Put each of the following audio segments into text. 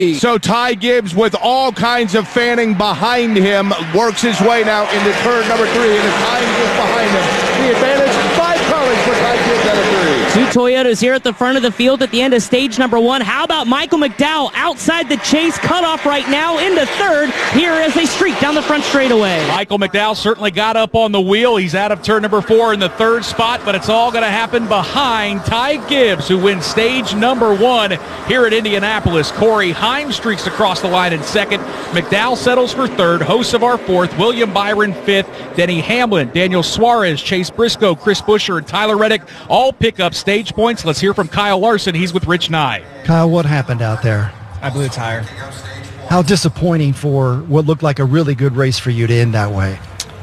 So Ty Gibbs, with all kinds of fanning behind him, works his way now into turn number 3, and the time is behind him. The advantage, 5 colors for Ty Gibbs out of 3. Two Toyotas here at the front of the field at the end of stage number 1. How about Michael McDowell outside the chase cutoff right now into third here as they streak down the front straightaway. Michael McDowell certainly got up on the wheel. He's out of turn number 4 in the third spot, but it's all going to happen behind Ty Gibbs, who wins stage number 1 here at Indianapolis. Corey Heim streaks across the line in second. McDowell settles for third. Hocevar fourth. William Byron fifth. Denny Hamlin, Daniel Suarez, Chase Briscoe, Chris Buescher, and Tyler Reddick all pick up stage points. Let's hear from Kyle Larson. He's with Rich Nye. Kyle, what happened out there? I blew a tire. How disappointing for what looked like a really good race for you to end that way.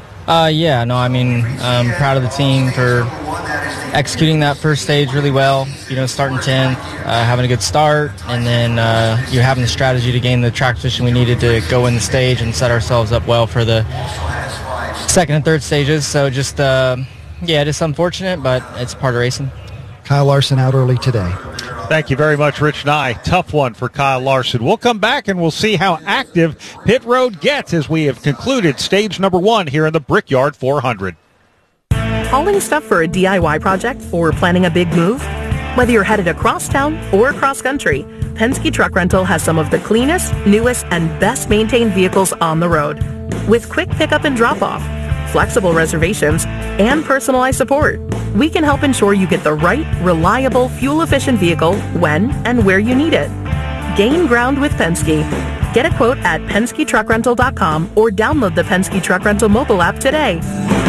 I'm proud of the team for executing that first stage really well, starting 10th, having a good start, and then you're having the strategy to gain the track position we needed to go in the stage and set ourselves up well for the second and third stages. So just unfortunate, but it's part of racing. Kyle Larson out early today. Thank you very much, Rich Nye. Tough one for Kyle Larson. We'll come back and we'll see how active Pit Road gets as we have concluded stage number 1 here in the Brickyard 400. Hauling stuff for a DIY project or planning a big move? Whether you're headed across town or across country, Penske Truck Rental has some of the cleanest, newest, and best maintained vehicles on the road. With quick pickup and drop-off, flexible reservations, and personalized support, we can help ensure you get the right, reliable, fuel-efficient vehicle when and where you need it. Gain ground with Penske. Get a quote at PenskeTruckRental.com or download the Penske Truck Rental mobile app today.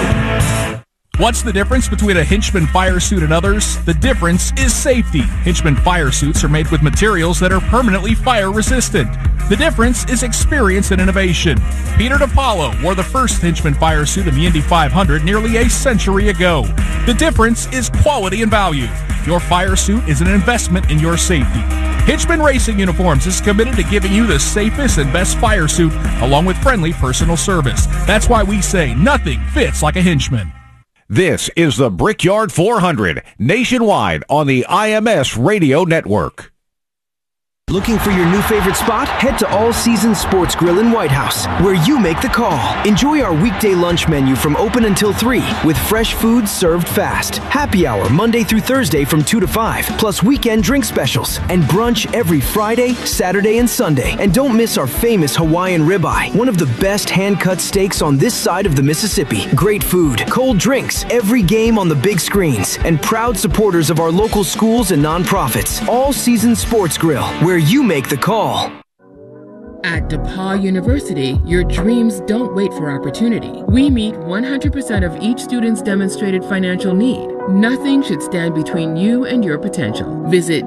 What's the difference between a Hinchman fire suit and others? The difference is safety. Hinchman fire suits are made with materials that are permanently fire resistant. The difference is experience and innovation. Peter DePaulo wore the first Hinchman fire suit in the Indy 500 nearly a century ago. The difference is quality and value. Your fire suit is an investment in your safety. Hinchman Racing Uniforms is committed to giving you the safest and best fire suit along with friendly personal service. That's why we say nothing fits like a Hinchman. This is the Brickyard 400, nationwide on the IMS Radio Network. Looking for your new favorite spot? Head to All Season Sports Grill in White House, where you make the call. Enjoy our weekday lunch menu from open until 3, with fresh food served fast. Happy hour Monday through Thursday from 2 to 5, plus weekend drink specials. And brunch every Friday, Saturday, and Sunday. And don't miss our famous Hawaiian ribeye, one of the best hand-cut steaks on this side of the Mississippi. Great food, cold drinks, every game on the big screens, and proud supporters of our local schools and nonprofits. All Season Sports Grill, where you make the call. At DePaul University, your dreams don't wait for opportunity. We meet 100% of each student's demonstrated financial need. Nothing should stand between you and your potential. Visit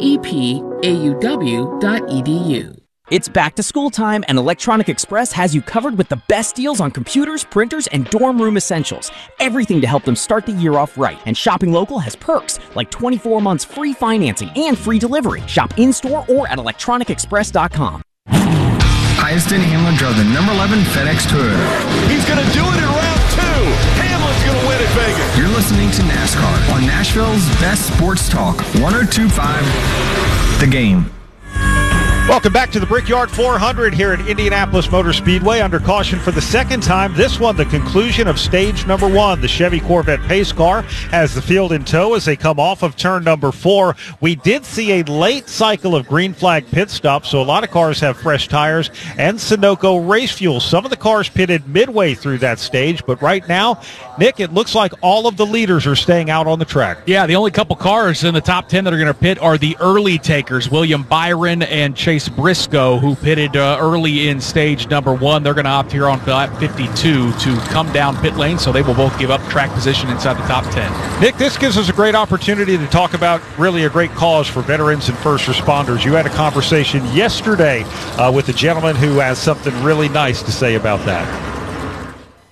depauw.edu. It's back to school time, and Electronic Express has you covered with the best deals on computers, printers, and dorm room essentials. Everything to help them start the year off right. And shopping local has perks like 24 months free financing and free delivery. Shop in-store or at electronicexpress.com. Hi, it's Denny Hamlin, drove the number 11 FedEx Toyota. He's going to do it in round 2. Hamlin's going to win at Vegas. You're listening to NASCAR on Nashville's best sports talk, 102.5 The Game. Welcome back to the Brickyard 400 here at Indianapolis Motor Speedway. Under caution for the second time. This one, the conclusion of stage number 1. The Chevy Corvette pace car has the field in tow as they come off of turn number 4. We did see a late cycle of green flag pit stops, so a lot of cars have fresh tires and Sunoco race fuel. Some of the cars pitted midway through that stage, but right now, Nick, it looks like all of the leaders are staying out on the track. Yeah, the only couple cars in the top 10 that are going to pit are the early takers, William Byron and Chase Briscoe, who pitted early in stage number 1. They're going to opt here on lap 52 to come down pit lane, so they will both give up track position inside the top 10. Nick, this gives us a great opportunity to talk about really a great cause for veterans and first responders. You had a conversation yesterday with a gentleman who has something really nice to say about that.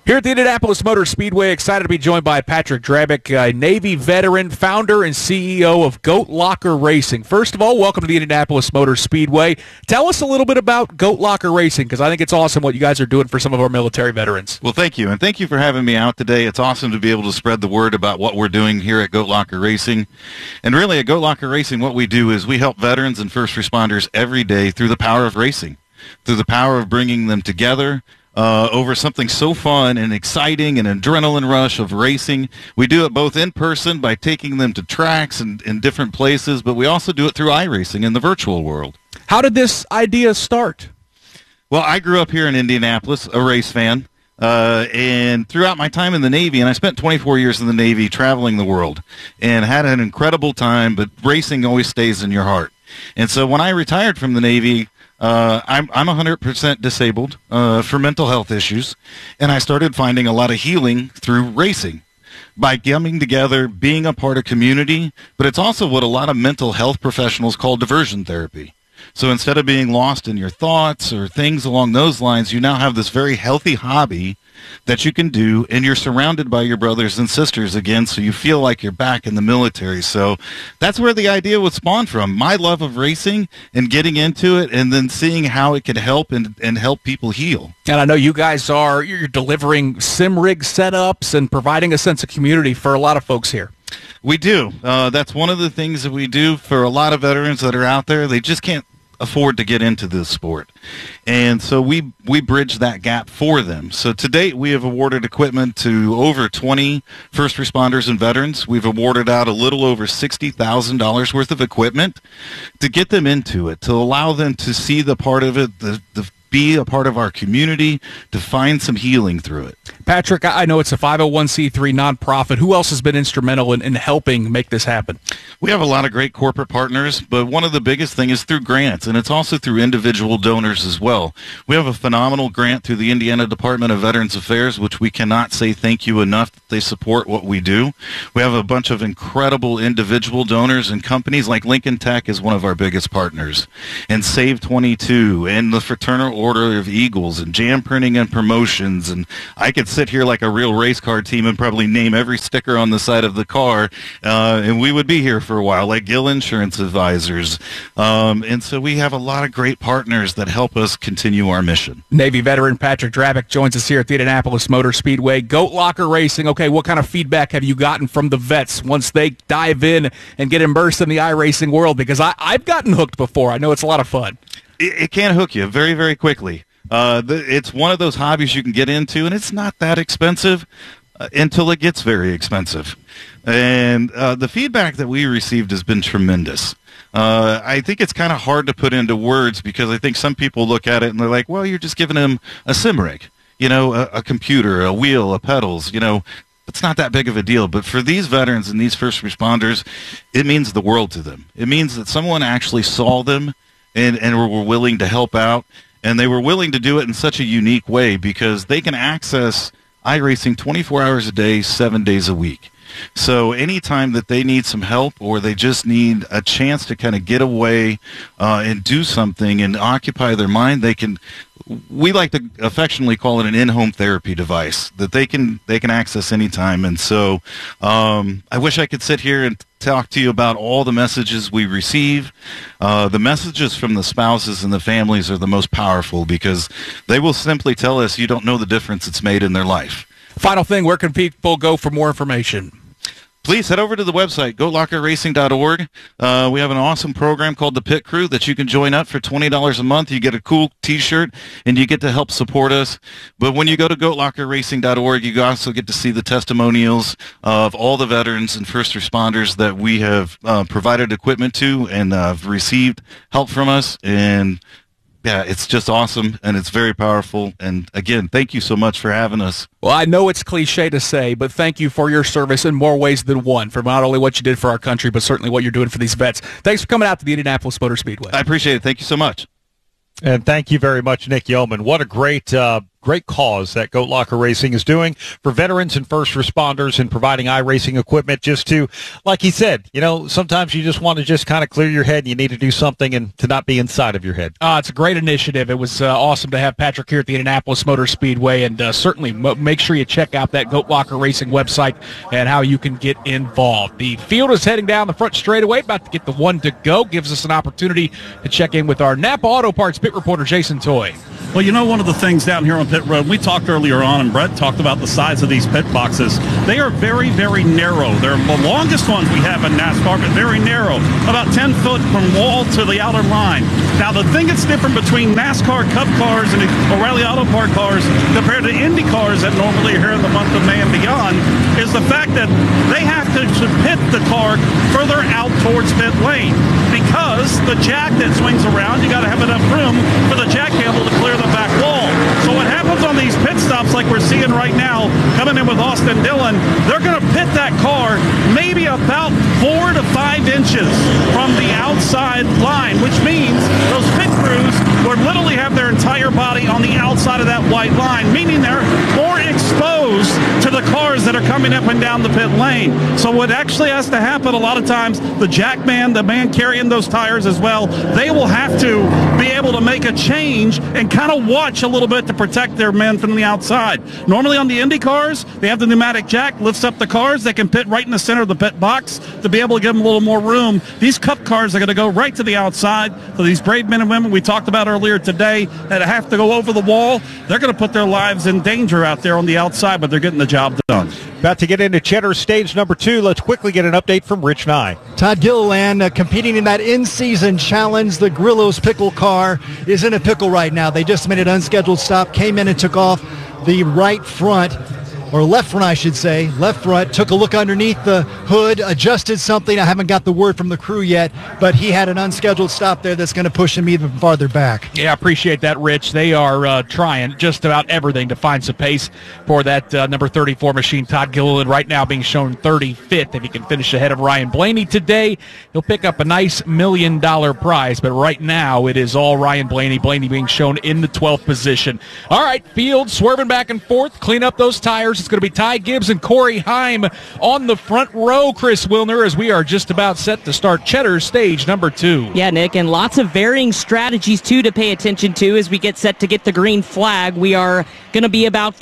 Here at the Indianapolis Motor Speedway, excited to be joined by Patrick Drabick, a Navy veteran, founder and CEO of Goat Locker Racing. First of all, welcome to the Indianapolis Motor Speedway. Tell us a little bit about Goat Locker Racing, because I think it's awesome what you guys are doing for some of our military veterans. Well, thank you, and thank you for having me out today. It's awesome to be able to spread the word about what we're doing here at Goat Locker Racing. And really, at Goat Locker Racing, what we do is we help veterans and first responders every day through the power of racing, through the power of bringing them together, over something so fun and exciting, an adrenaline rush of racing. We do it both in person by taking them to tracks and in different places, but we also do it through iRacing in the virtual world. How did this idea start? Well, I grew up here in Indianapolis, a race fan, and throughout my time in the Navy, and I spent 24 years in the Navy traveling the world and had an incredible time, but racing always stays in your heart. And so when I retired from the Navy, I'm 100% disabled for mental health issues, and I started finding a lot of healing through racing by coming together, being a part of community, but it's also what a lot of mental health professionals call diversion therapy. So instead of being lost in your thoughts or things along those lines, you now have this very healthy hobby that you can do, and you're surrounded by your brothers and sisters again, so you feel like you're back in the military. So that's where the idea was spawned from, my love of racing and getting into it, and then seeing how it could help and help people heal. And I know you guys you're delivering sim rig setups and providing a sense of community for a lot of folks here. We do. That's one of the things that we do for a lot of veterans that are out there. They just can't afford to get into this sport, and so we bridge that gap for them. So to date, we have awarded equipment to over 20 first responders and veterans. We've awarded out a little over $60,000 worth of equipment to get them into it, to allow them to see the part of it, be a part of our community, to find some healing through it. Patrick, I know it's a 501c3 nonprofit. Who else has been instrumental in helping make this happen? We have a lot of great corporate partners, but one of the biggest things is through grants, and it's also through individual donors as well. We have a phenomenal grant through the Indiana Department of Veterans Affairs, which we cannot say thank you enough that they support what we do. We have a bunch of incredible individual donors, and companies like Lincoln Tech is one of our biggest partners, and Save 22, and the Fraternal Order of Eagles, and Jam Printing and Promotions, and I could sit here like a real race car team and probably name every sticker on the side of the car, and we would be here for a while, like Gill Insurance Advisors. And so we have a lot of great partners that help us continue our mission. Navy veteran Patrick Drabick joins us here at the Indianapolis Motor Speedway. Goat Locker Racing, okay, what kind of feedback have you gotten from the vets once they dive in and get immersed in the iRacing world? Because I've gotten hooked before. I know it's a lot of fun. It can hook you very, very quickly. It's one of those hobbies you can get into, and it's not that expensive until it gets very expensive. And the feedback that we received has been tremendous. I think it's kind of hard to put into words, because I think some people look at it and they're like, well, you're just giving them a sim rig, a computer, a wheel, a pedals, It's not that big of a deal, but for these veterans and these first responders, it means the world to them. It means that someone actually saw them and were willing to help out, and they were willing to do it in such a unique way, because they can access iRacing 24 hours a day, 7 days a week. So anytime that they need some help, or they just need a chance to kind of get away and do something and occupy their mind, we like to affectionately call it an in-home therapy device that they can access anytime. And so I wish I could sit here and talk to you about all the messages we receive. The messages from the spouses and the families are the most powerful, because they will simply tell us, you don't know the difference it's made in their life. Final thing, where can people go for more information? Please head over to the website, goatlockerracing.org. We have an awesome program called the Pit Crew that you can join up for $20 a month. You get a cool T-shirt, and you get to help support us. But when you go to goatlockerracing.org, you also get to see the testimonials of all the veterans and first responders that we have provided equipment to and received help from us. And yeah, it's just awesome, and it's very powerful. And again, thank you so much for having us. Well, I know it's cliche to say, but thank you for your service in more ways than one, for not only what you did for our country, but certainly what you're doing for these vets. Thanks for coming out to the Indianapolis Motor Speedway. I appreciate it. Thank you so much. And thank you very much, Nick Yeoman. What a great great cause that Goat Locker Racing is doing for veterans and first responders and providing iRacing equipment just to, like he said, sometimes you just want to just kind of clear your head and you need to do something and to not be inside of your head. It's a great initiative. It was awesome to have Patrick here at the Indianapolis Motor Speedway, and certainly make sure you check out that Goat Locker Racing website and how you can get involved. The field is heading down the front straightaway, about to get the one to go. Gives us an opportunity to check in with our Napa Auto Parts pit reporter, Jason Toy. Well, one of the things down here on pit road, we talked earlier on, and Brett talked about the size of these pit boxes. They are very, very narrow. They're the longest ones we have in NASCAR, but very narrow, about 10 foot from wall to the outer line. Now, the thing that's different between NASCAR Cup cars and O'Reilly Auto Parts cars compared to Indy cars that normally are here in the month of May and beyond is the fact that they have to pit the car further out towards pit lane because the jack that swings around, you got to have enough room for the jack cable to clear the back wall. So what happens on these pit stops like we're seeing right now, coming in with Austin Dillon, they're going to pit that car maybe about 4 to 5 inches from the outside line, which means those pit crews will literally have their entire body on the outside of that white line, meaning they're more exposed to the cars that are coming up and down the pit lane. So what actually has to happen a lot of times, the jack man, the man carrying those tires as well, they will have to be able to make a change and kind of watch a little bit to protect their men from the outside. Normally on the Indy cars, they have the pneumatic jack, lifts up the cars, they can pit right in the center of the pit box to be able to give them a little more room. These Cup cars are going to go right to the outside. So these brave men and women we talked about earlier today that have to go over the wall, they're going to put their lives in danger out there on the outside, but they're getting the job done. About to get into Cheddar stage number 2. Let's quickly get an update from Rich Nye. Todd Gilliland competing in that in-season challenge. The Grillo's pickle car is in a pickle right now. They just made an unscheduled stop, came in and took off the right front, or left front, I should say. Left front, took a look underneath the hood, adjusted something. I haven't got the word from the crew yet, but he had an unscheduled stop there that's going to push him even farther back. Yeah, I appreciate that, Rich. They are trying just about everything to find some pace for that number 34 machine. Todd Gilliland right now being shown 35th. If he can finish ahead of Ryan Blaney today, he'll pick up a nice $1 million prize, but right now it is all Ryan Blaney. Blaney being shown in the 12th position. All right, field swerving back and forth, clean up those tires. It's going to be Ty Gibbs and Corey Heim on the front row, Chris Wilner, as we are just about set to start Cheddar stage number 2. Yeah, Nick, and lots of varying strategies, too, to pay attention to as we get set to get the green flag. We are going to be about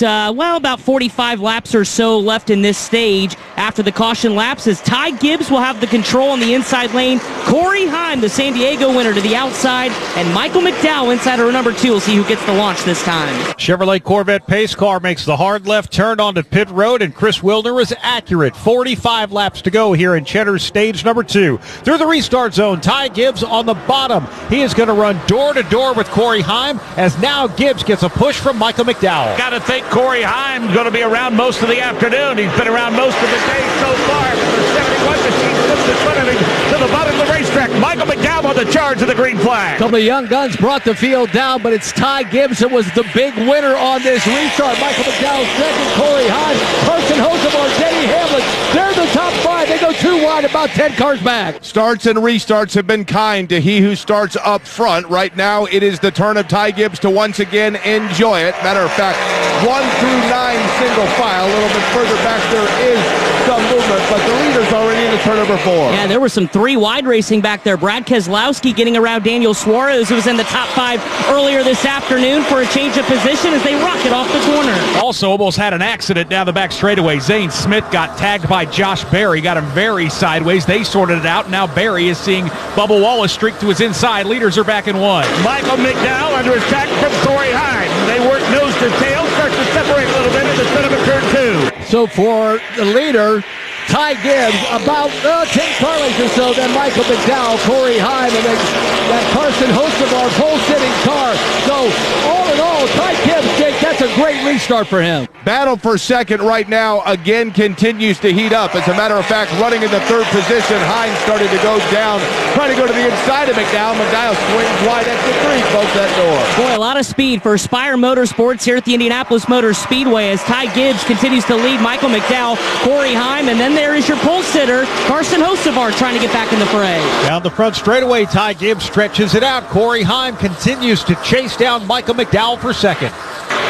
45 laps or so left in this stage after the caution laps, as Ty Gibbs will have the control on the inside lane. Corey Heim, the San Diego winner, to the outside, and Michael McDowell inside row number 2. We'll see who gets the launch this time. Chevrolet Corvette pace car makes the hard left turn onto pit road, and Chris Wilner is accurate. 45 laps to go here in Cheddar stage number 2. Through the restart zone, Ty Gibbs on the bottom. He is going to run door to door with Corey Heim, as now Gibbs gets a push from Michael McDowell. Got to think Corey Heim's going to be around most of the afternoon. He's been around most of the day so far. The 71 machine slips in front of him to the bottom of the racetrack. Michael McDowell on the charge of the green flag. A couple of young guns brought the field down, but it's Ty Gibbs that was the big winner on this restart. Michael McDowell second, Corey Heim, Carson Hosevar, Denny Hamlin. They're the top 5. They go 2 wide, about 10 cars back. Starts and restarts have been kind to he who starts up front. Right now, it is the turn of Ty Gibbs to once again enjoy it. Matter of fact, 1 through 9 single file. A little bit further back, there is some movement, but the leader's already in the turn number 4. Yeah, there was some 3 wide racing back there. Brad Keselowski getting around Daniel Suarez, who was in the top 5 earlier this afternoon for a change of position as they rocket off the corner. Also almost had an accident down the back straightaway. Zane Smith got tagged by Josh Berry, got him very sideways. They sorted it out. Now Berry is seeing Bubba Wallace streak to his inside. Leaders are back in 1. Michael McDowell under attack from Corey Heim. They work nose to tail, start to separate a little bit in the center of turn 2. So for the leader, Ty Gibbs, about 10 car lengths or so, then Michael McDowell, Corey Heim, and then that Carson Hosevar pole-sitting car. So all in all, Ty Gibbs, Jake, that's a great restart for him. Battle for second right now again continues to heat up. As a matter of fact, running in the 3rd position, Hines started to go down, trying to go to the inside of McDowell. McDowell swings wide exit 3, close that door. Boy, a lot of speed for Spire Motorsports here at the Indianapolis Motor Speedway as Ty Gibbs continues to lead Michael McDowell, Corey Heim, and then there is your pole sitter, Carson Hosevar, trying to get back in the fray. Down the front straightaway, Ty Gibbs stretches it out. Corey Heim continues to chase down Michael McDowell for second.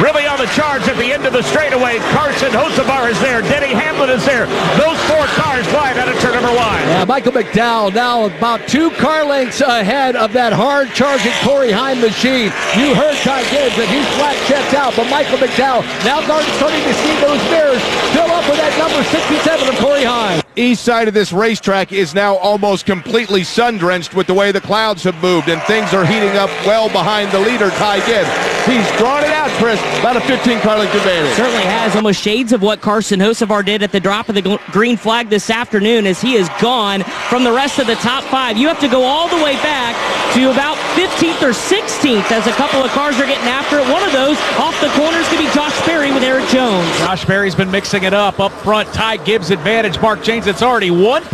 really on the charge at the end of the straightaway. Carson Hocevar is there. Denny Hamlin is there. Those 4 cars wide out of turn number 1. Yeah, Michael McDowell now about 2 car lengths ahead of that hard-charging Corey Heim machine. You heard Ty Gibbs that he's flat checked out, but Michael McDowell now starting to see those mirrors fill up with that number 67 of Corey Heim. East side of this racetrack is now almost completely sun-drenched with the way the clouds have moved, and things are heating up well behind the leader, Ty Gibbs. He's drawn it out, Chris. About a 15-car length advantage. Certainly has almost shades of what Carson Hocevar did at the drop of the green flag this afternoon, as he is gone from the rest of the top 5. You have to go all the way back to about 15th or 16th as a couple of cars are getting after it. One of those off the corner is going to be Josh Berry with Eric Jones. Josh Berry's been mixing it up. Up front, Ty Gibbs advantage. Mark James, it's already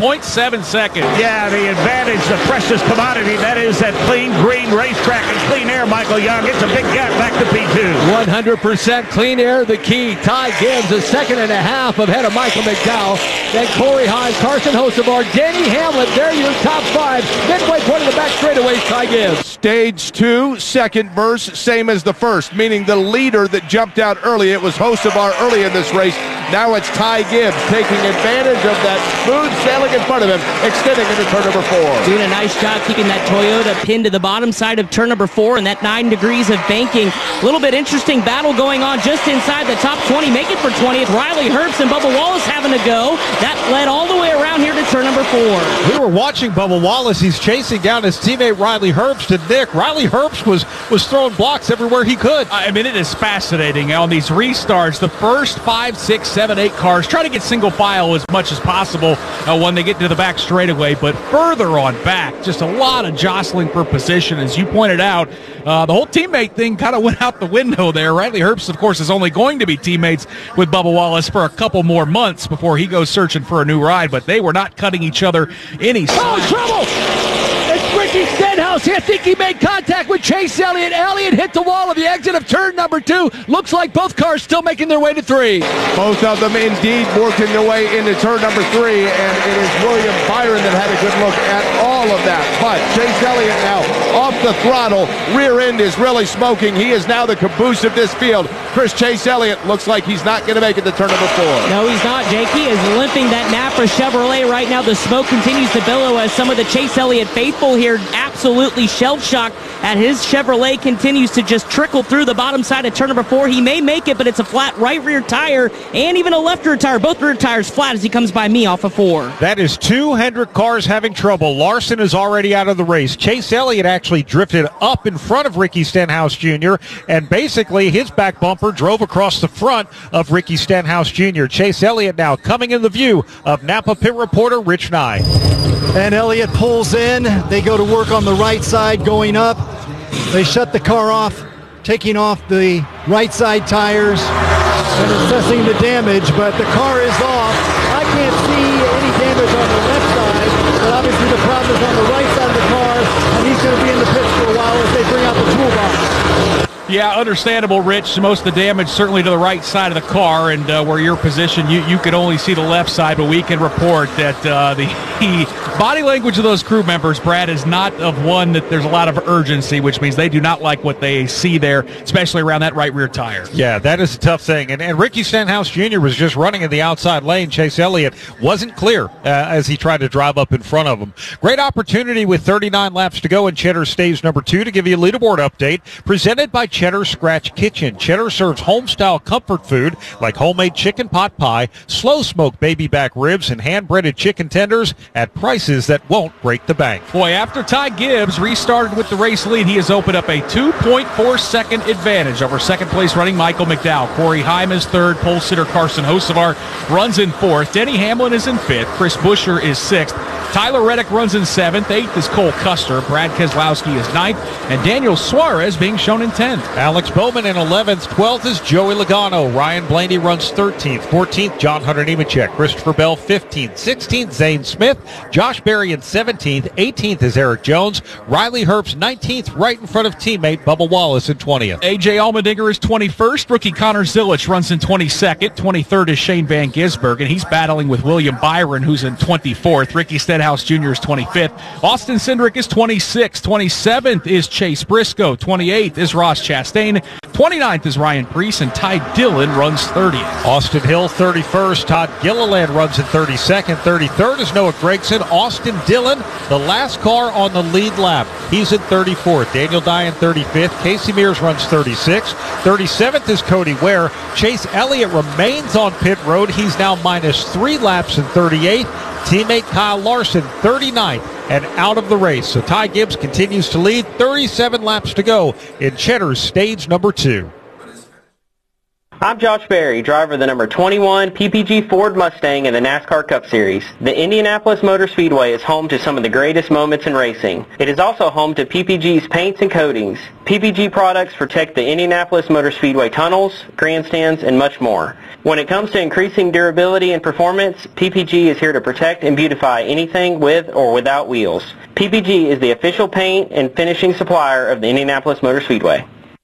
1.7 seconds. Yeah, the advantage, the precious commodity, that is that clean green racetrack and clean air, Michael Young. It's a big gap back to P2. 100% clean air, the key. Ty Gibbs, a second and a half ahead of Michael McDowell. Then Corey Heim, Carson Hocevar, Denny Hamlin. They're your top 5. Midway point of the back straightaways, Ty Gibbs. Stage 2, second verse, same as the first, meaning the leader that jumped out early, it was Hocevar early in this race. Now it's Ty Gibbs taking advantage of that smooth sailing in front of him, extending into turn number 4. Doing a nice job keeping that Toyota pinned to the bottom side of turn number 4 and that 9 degrees of banking. A little bit interesting battle going on just inside the top 20. Make it for 20th. Riley Herbst and Bubba Wallace having to go. That led all the way around here to turn number 4. We were watching Bubba Wallace. He's chasing down his teammate Riley Herbst. And Nick, Riley Herbst was throwing blocks everywhere he could. I mean, it is fascinating on these restarts. The first 5, 6, 7, 8 cars try to get single file as much as possible when they get to the back straightaway, but further on back, just a lot of jostling for position. As you pointed out, the whole teammate thing kind of went out the window there. Riley Herbst, of course, is only going to be teammates with Bubba Wallace for a couple more months before he goes searching for a new ride, but they were not cutting each other any slack. Oh, trouble! It's Ricky Stenhouse. I think he made contact with Chase Elliott. Elliott hit the wall of the exit of turn number 2. Looks like both cars still making their way to 3. Both of them indeed working their way into turn number 3, and it is William Byron that had a good look at all of that. But Chase Elliott now off the throttle. Rear end is really smoking. He is now the caboose of this field. Chase Elliott looks like he's not going to make it to turn number 4. No, he's not, Jake. He is limping that Napa Chevrolet right now. The smoke continues to billow as some of the Chase Elliott faithful here absolutely shell-shocked at his Chevrolet continues to just trickle through the bottom side of turn number 4. He may make it, but it's a flat right rear tire and even a left rear tire. Both rear tires flat as he comes by me off of 4. That is 2 Hendrick cars having trouble. Larson is already out of the race. Chase Elliott actually drifted up in front of Ricky Stenhouse Jr., and basically his back bumper drove across the front of Ricky Stenhouse Jr. Chase Elliott now coming in the view of Napa pit reporter Rich Nye. And Elliott pulls in. They go to work on the right side going up. They shut the car off, taking off the right side tires and assessing the damage, but the car is off. I can't see any damage on the left side, but obviously the problem is on the right side of the car, and he's going to be in the pits for a while as they bring out the toolbox. Yeah, understandable, Rich. Most of the damage certainly to the right side of the car, and where you're positioned, you could only see the left side, but we can report that the body language of those crew members, Brad, is not of one that there's a lot of urgency, which means they do not like what they see there, especially around that right rear tire. Yeah, that is a tough thing. And Ricky Stenhouse Jr. was just running in the outside lane. Chase Elliott wasn't clear as he tried to drive up in front of him. Great opportunity with 39 laps to go in Cheddar stage number 2 to give you a leaderboard update presented by Cheddar Scratch Kitchen. Cheddar serves home-style comfort food like homemade chicken pot pie, slow-smoked baby back ribs, and hand-breaded chicken tenders at prices that won't break the bank. Boy, after Ty Gibbs restarted with the race lead, he has opened up a 2.4-second advantage over second-place running Michael McDowell. Corey Heim is third. Pole sitter Carson Hocevar runs in fourth. Denny Hamlin is in fifth. Chris Buescher is sixth. Tyler Reddick runs in seventh. Eighth is Cole Custer. Brad Keselowski is ninth. And Daniel Suarez being shown in 10th. Alex Bowman in 11th. 12th is Joey Logano. Ryan Blaney runs 13th. 14th, John Hunter Nemechek. Christopher Bell, 15th. 16th, Zane Smith. Josh Berry in 17th. 18th is Eric Jones. Riley Herbst, 19th, right in front of teammate Bubba Wallace in 20th. A.J. Allmendinger is 21st. Rookie Connor Zilich runs in 22nd. 23rd is Shane Van Gisbergen, and he's battling with William Byron, who's in 24th. Ricky Stenhouse Stenhouse Jr. is 25th. Austin Cindric is 26th. 27th is Chase Briscoe. 28th is Ross Chastain. 29th is Ryan Preece, and Ty Dillon runs 30th. Austin Hill 31st. Todd Gilliland runs in 32nd. 33rd is Noah Gragson. Austin Dillon, the last car on the lead lap. He's in 34th. Daniel Dye in 35th. Casey Mears runs 36th. 37th is Cody Ware. Chase Elliott remains on pit road. He's now minus 3 laps in 38th. Teammate Kyle Larson 39th and out of the race. So Ty Gibbs continues to lead. 37 laps to go in Cheddar's stage number 2. I'm Josh Berry, driver of the number 21 PPG Ford Mustang in the NASCAR Cup Series. The Indianapolis Motor Speedway is home to some of the greatest moments in racing. It is also home to PPG's paints and coatings. PPG products protect the Indianapolis Motor Speedway tunnels, grandstands, and much more. When it comes to increasing durability and performance, PPG is here to protect and beautify anything with or without wheels. PPG is the official paint and finishing supplier of the Indianapolis Motor Speedway.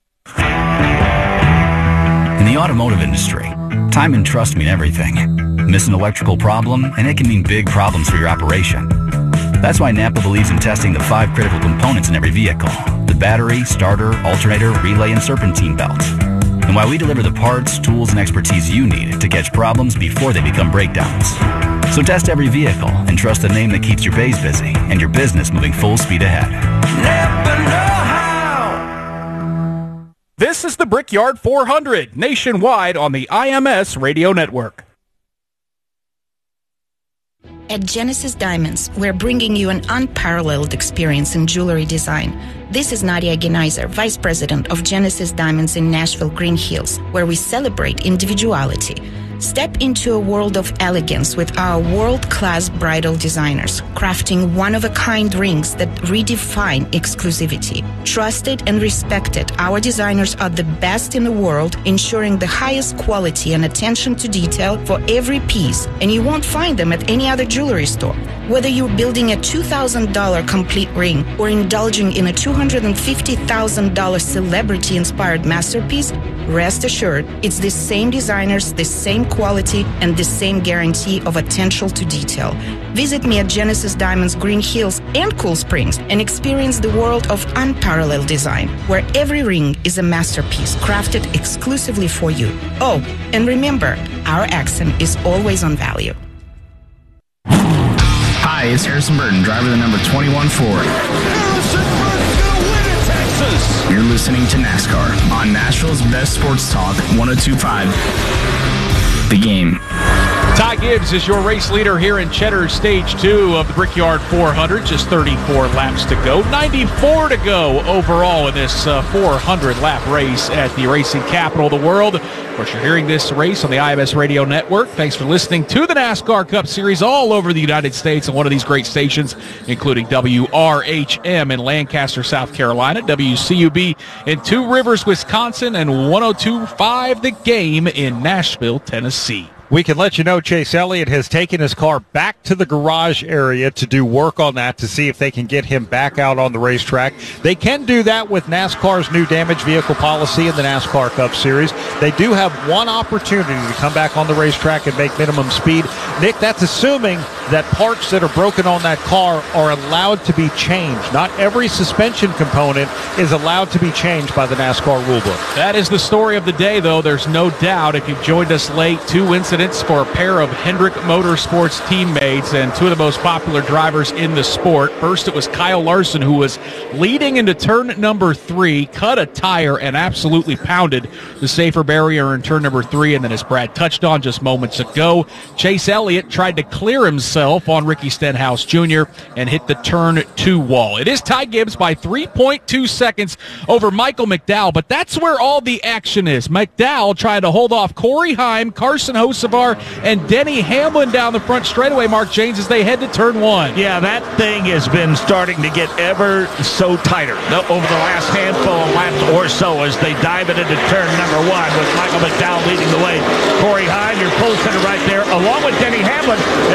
In the automotive industry, time and trust mean everything. Miss an electrical problem, and it can mean big problems for your operation. That's why Napa believes in testing the 5 critical components in every vehicle: the battery, starter, alternator, relay, and serpentine belts. And why we deliver the parts, tools, and expertise you need to catch problems before they become breakdowns. So test every vehicle and trust the name that keeps your bays busy and your business moving full speed ahead. Napa know-how. This is the Brickyard 400, nationwide on the IMS Radio Network. At Genesis Diamonds, we're bringing you an unparalleled experience in jewelry design. This is Nadia Geneiser, Vice President of Genesis Diamonds in Nashville, Green Hills, where we celebrate individuality. Step into a world of elegance with our world-class bridal designers, crafting one-of-a-kind rings that redefine exclusivity. Trusted and respected, our designers are the best in the world, ensuring the highest quality and attention to detail for every piece, and you won't find them at any other jewelry store. Whether you're building a $2,000 complete ring or indulging in a $250,000 celebrity-inspired masterpiece, rest assured, it's the same designers, the same quality, and the same guarantee of attention to detail. Visit me at Genesis Diamonds Green Hills and Cool Springs and experience the world of unparalleled design, where every ring is a masterpiece crafted exclusively for you. Oh, and remember, our accent is always on value. Hi, it's Harrison Burton, driver of the number 21 Ford. Harrison Burton's going to win at Texas. You're listening to NASCAR on Nashville's best sports talk, 102.5 The Game. Ty Gibbs is your race leader here in Cheddar's Stage 2 of the Brickyard 400. Just 34 laps to go. 94 to go overall in this 400-lap race at the racing capital of the world. Of course, you're hearing this race on the IMS Radio Network. Thanks for listening to the NASCAR Cup Series all over the United States on one of these great stations, including WRHM in Lancaster, South Carolina, WCUB in Two Rivers, Wisconsin, and 102.5 The Game in Nashville, Tennessee. We can let you know Chase Elliott has taken his car back to the garage area to do work on that to see if they can get him back out on the racetrack. They can do that with NASCAR's new damaged vehicle policy in the NASCAR Cup Series. They do have one opportunity to come back on the racetrack and make minimum speed. Nick, that's assuming that parts that are broken on that car are allowed to be changed. Not every suspension component is allowed to be changed by the NASCAR rulebook. That is the story of the day, though. There's no doubt. If you've joined us late, 2 incidents for a pair of Hendrick Motorsports teammates and 2 of the most popular drivers in the sport. First, it was Kyle Larson, who was leading into turn number 3, cut a tire and absolutely pounded the safer barrier in turn number 3. And then, as Brad touched on just moments ago, Chase Elliott tried to clear himself on Ricky Stenhouse Jr. and hit the turn 2 wall. It is Ty Gibbs by 3.2 seconds over Michael McDowell, but that's where all the action is. McDowell trying to hold off Corey Heim, Carson Hocevar, and Denny Hamlin down the front straightaway, Mark James, as they head to turn 1. Yeah, that thing has been starting to get ever so tighter over the last handful of laps or so as they dive it into turn number 1 with Michael McDowell leading the way. Corey Heim, your pole sitter right there, along with Denny Hamlin and Michael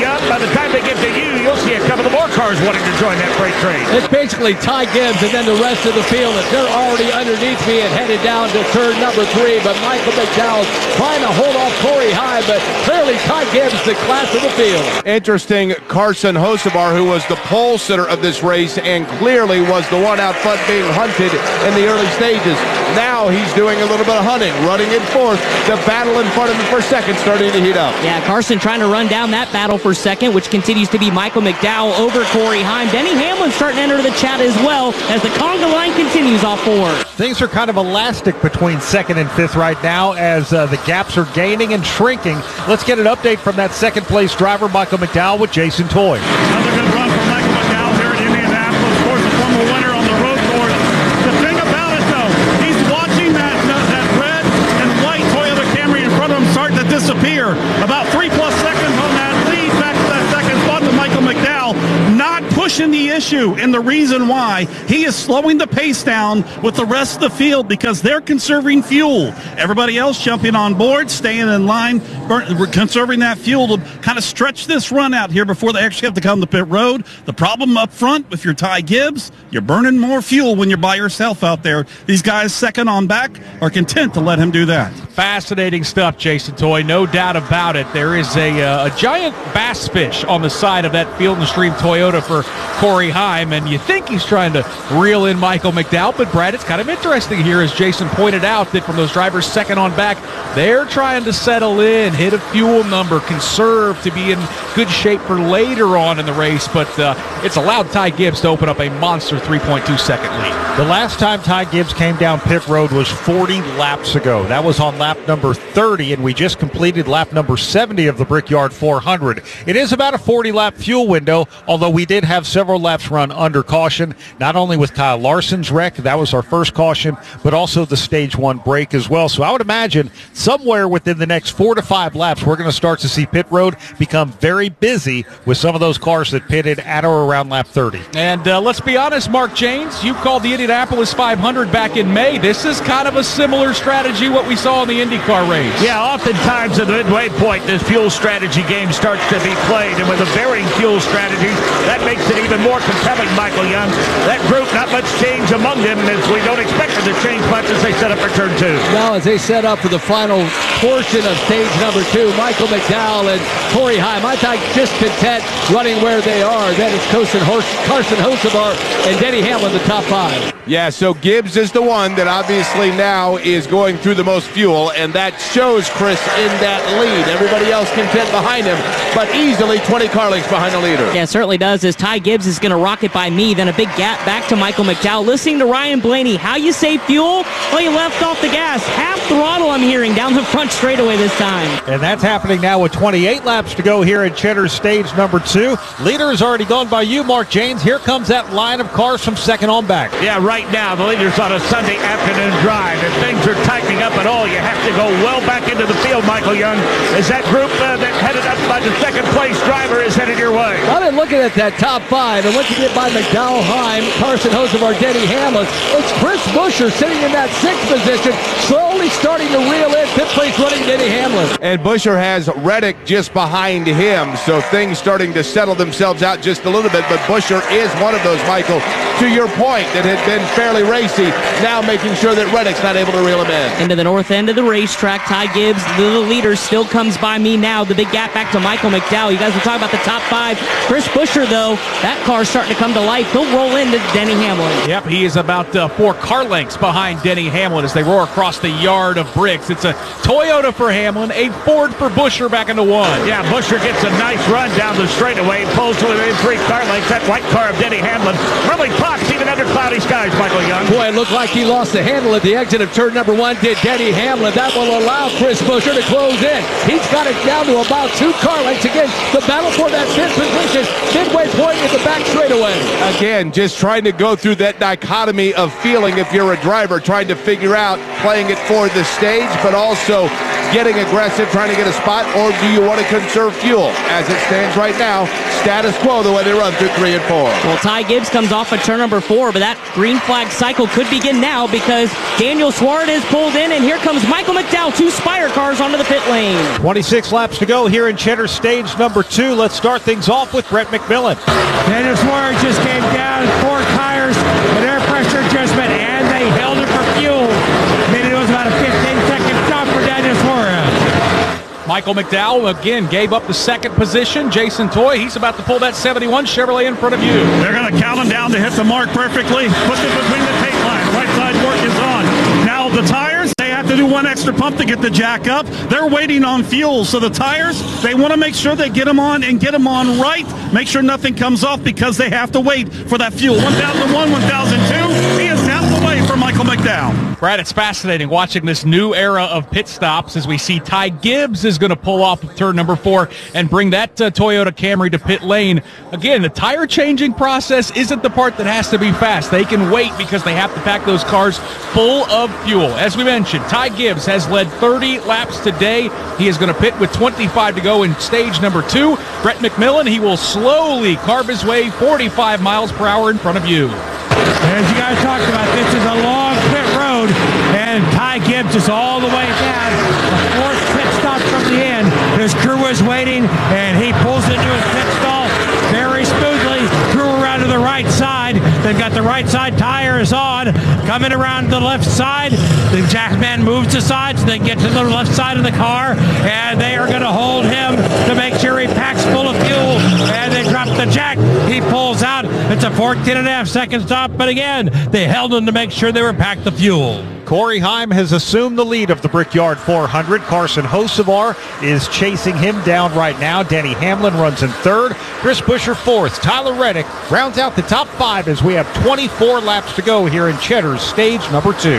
Young. By the time they get to you, you'll see a couple of more cars wanting to join that freight train. It's basically Ty Gibbs and then the rest of the field. If they're already underneath me and headed down to turn number 3, but Michael McDowell's trying to hold off Corey High, but clearly Ty Gibbs, the class of the field. Interesting, Carson Hocevar, who was the pole sitter of this race and clearly was the one out front being hunted in the early stages. Now he's doing a little bit of hunting, running in fourth. The battle in front of him for second starting to heat up. Yeah, Carson trying to run down that battle for second, which continues to be Michael McDowell over Corey Heim. Denny Hamlin starting to enter the chat as well as the conga line continues off 4. Things are kind of elastic between second and fifth right now as the gaps are gaining and shrinking. Let's get an update from that second place driver, Michael McDowell, with Jason Toy. Another good run for Michael McDowell here at Indianapolis. Of course, a former winner on the road course. The thing about it, though, he's watching that red and white Toyota Camry in front of him start to disappear. About 3+ seconds on that lead back to that second spot to Michael McDowell. Not pushing the issue, and the reason why he is slowing the pace down with the rest of the field because they're conserving fuel. Everybody else jumping on board, staying in line, conserving that fuel to kind of stretch this run out here before they actually have to come to pit road. The problem up front with your Ty Gibbs, you're burning more fuel when you're by yourself out there. These guys second on back are content to let him do that. Fascinating stuff, Jason Toy. No doubt about it. There is a giant bass fish on the side of that Field & Stream Toyota for Corey Heim, and you think he's trying to reel in Michael McDowell, but Brad, it's kind of interesting here, as Jason pointed out, that from those drivers second on back, they're trying to settle in, hit a fuel number, conserve to be in good shape for later on in the race, but it's allowed Ty Gibbs to open up a monster 3.2-second lead. The last time Ty Gibbs came down pit road was 40 laps ago. That was on lap number 30, and we just completed lap number 70 of the Brickyard 400. It is about a 40-lap fuel window, although we did have several laps run under caution, not only with Kyle Larson's wreck, that was our first caution, but also the stage 1 break as well. So I would imagine somewhere within the next 4 to 5 laps, we're going to start to see pit road become very busy with some of those cars that pitted at or around lap 30. And let's be honest, Mark Janes, you called the Indianapolis 500 back in May. This is kind of a similar strategy what we saw in the IndyCar race. Yeah, oftentimes at the midway point, this fuel strategy game starts to be played, and with the varying fuel strategies, that makes it even more compelling, Michael Young. That group, not much change among them, as we don't expect them to change much as they set up for turn 2. Now, as they set up for the final portion of stage number 2, Michael McDowell and Corey Heim, I thought just content running where they are. That is Carson Hocevar and Denny Hamlin, the top 5. Yeah, so Gibbs is the one that obviously now is going through the most fuel, and that shows Chris in that lead. Everybody else content behind him, but easily 20 car lengths behind the leader. Yeah, it certainly does, as Ty Gibbs is going to rocket by me, then a big gap back to Michael McDowell. Listening to Ryan Blaney, how you save fuel? Well, you left off the gas. Half throttle, I'm hearing, down the front straightaway this time. And that's happening now with 28 laps to go here at Cheddar's stage number 2. Leader has already gone by you, Mark Janes. Here comes that line of cars from second on back. Yeah, right now, the leader's on a Sunday afternoon drive. If things are tightening up at all, you have to go well back into the field, Michael Young, as that group that headed up by the second place driver is headed your way. I've been looking at that top 5, and once you get by McDowell, Heim, Carson Hocevar, Denny Hamlin, it's Chris Buescher sitting in that 6th position, slowly starting to reel in fifth place running Denny Hamlin. And Buescher has Reddick just behind him, so things starting to settle themselves out just a little bit, but Buescher is one of those, Michael, to your point, that had been fairly racy, now making sure that Reddick's not able to reel him in. Into the north end of the racetrack, Ty Gibbs, the leader, still comes by me now. The big gap back to Michael McDowell. You guys were talking about the top 5. Chris Buescher, though, that car's starting to come to life. He'll roll into Denny Hamlin. Yep, he is about 4 car lengths behind Denny Hamlin as they roar across the yard of bricks. It's a Toyota for Hamlin, a Ford for Buescher back into 1. Yeah, Buescher gets a nice run down the straightaway, pulls to within 3 car lengths. That white car of Denny Hamlin really pops even under cloudy skies, Michael Young. Boy, it looked like he lost the handle at the exit of turn number 1, did Denny Hamlin. That will allow Chris Buescher to close in. He's got it down to about 2 car lengths. Again, the battle for that 5th position, midway point at the back straightaway. Again, just trying to go through that dichotomy of feeling if you're a driver, trying to figure out playing it for the stage, but also getting aggressive, trying to get a spot, or do you want to conserve fuel? As it stands right now, status quo the way they run through 3 and 4. Well, Ty Gibbs comes off of turn number 4, but that green flag cycle could begin now because Daniel Suarez pulled in, and here comes Michael McDowell, 2 Spire cars onto the pit lane. 26 laps to go here in Cheddar stage number 2. Let's start things off with Brett McMillan. Daniel Suarez just came down 4 tires, an air pressure adjustment, and they held it for fuel. Maybe it was about a 15-second stop for Daniel Suarez. Michael McDowell again gave up the second position. Jason Toy, he's about to pull that 71 Chevrolet in front of you. They're going to count him down to hit the mark perfectly. Push it between the tape line. Right side work is on. Now the tires, they have to do one extra pump to get the jack up. They're waiting on fuel. So the tires, they want to make sure they get them on and get them on right. Make sure nothing comes off because they have to wait for that fuel. 1001, 1002. He is out the way for Michael McDowell. Brad, it's fascinating watching this new era of pit stops as we see Ty Gibbs is going to pull off of turn number 4 and bring that Toyota Camry to pit lane. Again, the tire changing process isn't the part that has to be fast. They can wait because they have to pack those cars full of fuel. As we mentioned, Ty Gibbs has led 30 laps today. He is going to pit with 25 to go in stage number 2. Brett McMillan, he will slowly carve his way 45 miles per hour in front of you. As you guys talked about, this is a long pit road, and Ty Gibbs is all the way down. A 4th pit stop from the end. His crew is waiting, and he pulls into his pit stall very smoothly. Crew around to the right side. They've got the right side tires on. Coming around the left side, the jackman moves aside so they get to the left side of the car, and they are going to hold him to make sure he packs full of fuel, and they drop the jack. He pulls out. It's a 14.5-second stop, but again, they held him to make sure they were packed the fuel. Corey Heim has assumed the lead of the Brickyard 400. Carson Hocevar is chasing him down right now. Denny Hamlin runs in 3rd. Chris Buescher 4th. Tyler Reddick rounds out the top 5 as we have 24 laps to go here in Cheddar's stage number 2.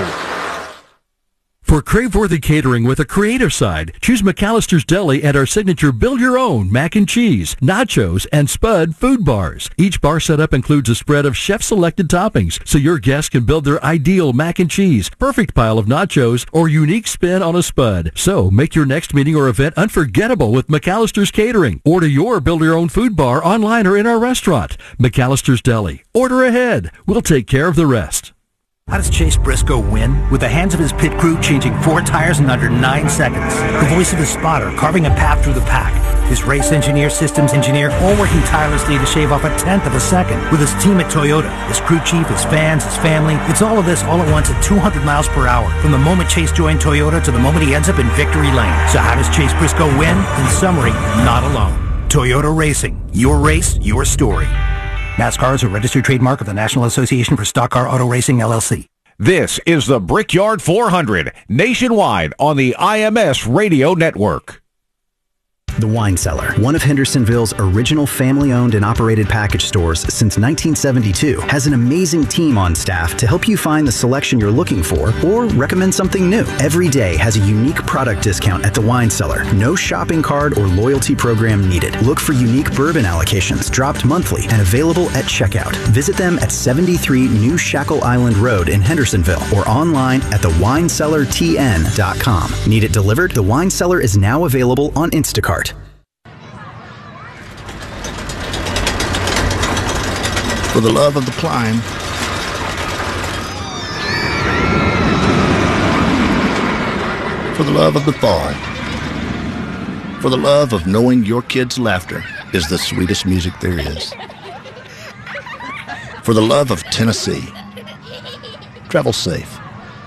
For crave-worthy catering with a creative side, choose McAllister's Deli and our signature build-your-own mac and cheese, nachos, and Spud food bars. Each bar setup includes a spread of chef-selected toppings, so your guests can build their ideal mac and cheese, perfect pile of nachos, or unique spin on a Spud. So make your next meeting or event unforgettable with McAllister's Catering. Order your build-your-own food bar online or in our restaurant. McAllister's Deli. Order ahead. We'll take care of the rest. How does Chase Briscoe win? With the hands of his pit crew changing 4 tires in under 9 seconds. The voice of his spotter carving a path through the pack. His race engineer, systems engineer, all working tirelessly to shave off 1/10 of a second. With his team at Toyota, his crew chief, his fans, his family. It's all of this all at once at 200 miles per hour. From the moment Chase joined Toyota to the moment he ends up in victory lane. So how does Chase Briscoe win? In summary, not alone. Toyota Racing. Your race, your story. NASCAR is a registered trademark of the National Association for Stock Car Auto Racing, LLC. This is the Brickyard 400, nationwide on the IMS Radio Network. The Wine Cellar, one of Hendersonville's original family-owned and operated package stores since 1972, has an amazing team on staff to help you find the selection you're looking for or recommend something new. Every day has a unique product discount at The Wine Cellar. No shopping card or loyalty program needed. Look for unique bourbon allocations dropped monthly and available at checkout. Visit them at 73 New Shackle Island Road in Hendersonville or online at thewinecellartn.com. Need it delivered? The Wine Cellar is now available on Instacart. For the love of the climb, for the love of the fall, for the love of knowing your kids' laughter is the sweetest music there is, for the love of Tennessee. Travel safe.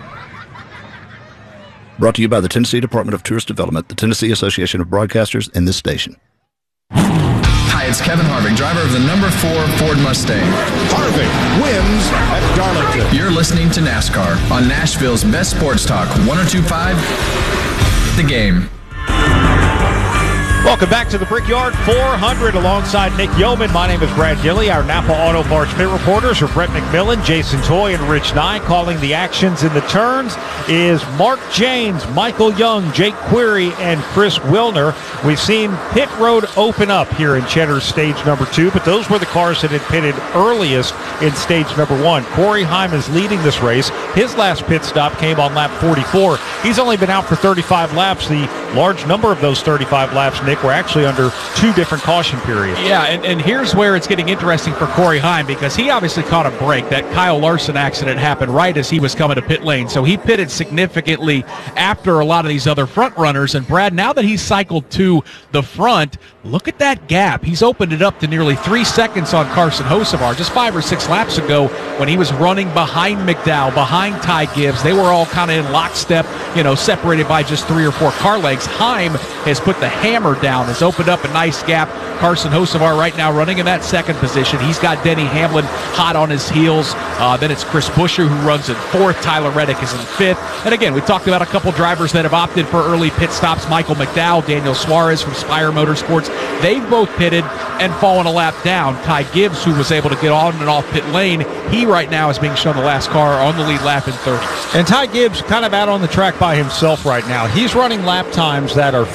Brought to you by the Tennessee Department of Tourist Development, the Tennessee Association of Broadcasters, and this station. Hi, it's Kevin Harvick, driver of the number 4 Ford Mustang. Harvick wins at Darlington. You're listening to NASCAR on Nashville's best sports talk, 102.5 The Game. Welcome back to the Brickyard 400 alongside Nick Yeoman. My name is Brad Gilly. Our Napa Auto Parts pit reporters are Brett McMillan, Jason Toy, and Rich Nye. Calling the actions in the turns is Mark James, Michael Young, Jake Query, and Chris Wilner. We've seen pit road open up here in Cheddar's stage number 2, but those were the cars that had pitted earliest in stage number 1. Corey Heim is leading this race. His last pit stop came on lap 44. He's only been out for 35 laps. The large number of those 35 laps, Nick, were actually under 2 different caution periods. Yeah, and here's where it's getting interesting for Corey Heim, because he obviously caught a break. That Kyle Larson accident happened right as he was coming to pit lane, so he pitted significantly after a lot of these other front runners. And Brad, now that he's cycled to the front, look at that gap. He's opened it up to nearly 3 seconds on Carson Hocevar. Just 5 or 6 laps ago when he was running behind McDowell, behind Ty Gibbs, they were all kind of in lockstep, separated by just 3 or 4 car lengths. Heim has put the hammer down, has opened up a nice gap. Carson Hocevar right now running in that second position. He's got Denny Hamlin hot on his heels. Then it's Chris Buescher who runs in 4th. Tyler Reddick is in 5th. And again, we talked about a couple drivers that have opted for early pit stops. Michael McDowell, Daniel Suarez from Spire Motorsports. They've both pitted and fallen a lap down. Ty Gibbs, who was able to get on and off pit lane, he right now is being shown the last car on the lead lap in 30. And Ty Gibbs kind of out on the track by himself right now. He's running lap times that are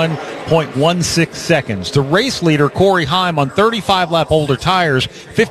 51.16 seconds. The race leader, Corey Heim, on 35-lap older tires,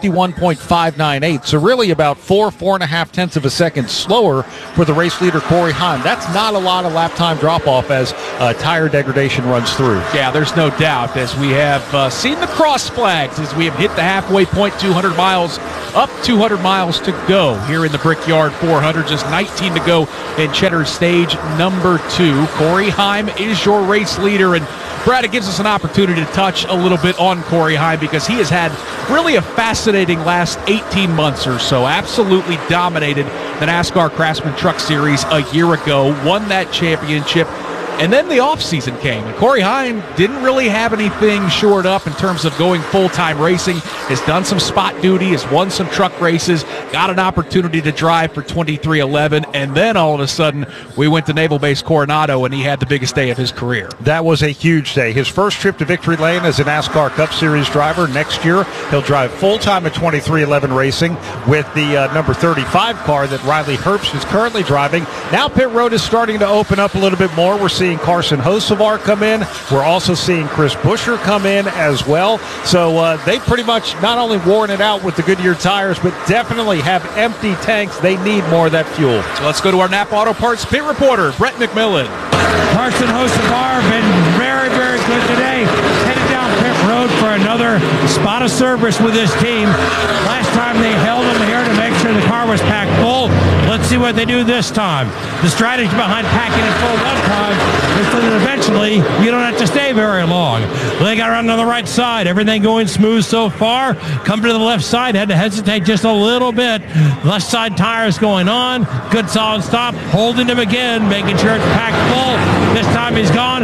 51.598. So really about 4.5 tenths of a second slower for the race leader, Corey Heim. That's not a lot of lap time drop-off as tire degradation runs through. Yeah, there's no doubt, as we have seen the cross flags, as we have hit the halfway point, 200 miles, up 200 miles to go here in the Brickyard 400. Just 19 to go in Cheddar stage number 2. Corey Heim is your race leader, and Brad, it gives us an opportunity to touch a little bit on Corey Heim, because he has had really a fascinating last 18 months or so. Absolutely dominated the NASCAR Craftsman Truck Series a year ago, won that championship, and then the offseason came. And Corey Heim didn't really have anything shored up in terms of going full-time racing. Has done some spot duty, has won some truck races, got an opportunity to drive for 2311, and then all of a sudden we went to Naval Base Coronado and he had the biggest day of his career. That was a huge day. His first trip to Victory Lane as a NASCAR Cup Series driver. Next year he'll drive full-time at 2311 Racing with the number 35 car that Riley Herbst is currently driving. Now pit road is starting to open up a little bit more. We're seeing Carson Hocevar come in. We're also seeing Chris Buescher come in as well. So they pretty much not only worn it out with the Goodyear tires, but definitely have empty tanks. They need more of that fuel. So let's go to our Napa Auto Parts pit reporter, Brett McMillan. Carson Hocevar been very, very good today. Headed down pit road for another spot of service with his team. Last time they held him here to make sure the car was packed full. Let's see what they do this time. The strategy behind packing it full one time is so that eventually you don't have to stay very long. They got around on the right side. Everything going smooth so far. Come to the left side. Had to hesitate just a little bit. Left side tires going on. Good solid stop. Holding him again. Making sure it's packed full. This time he's gone.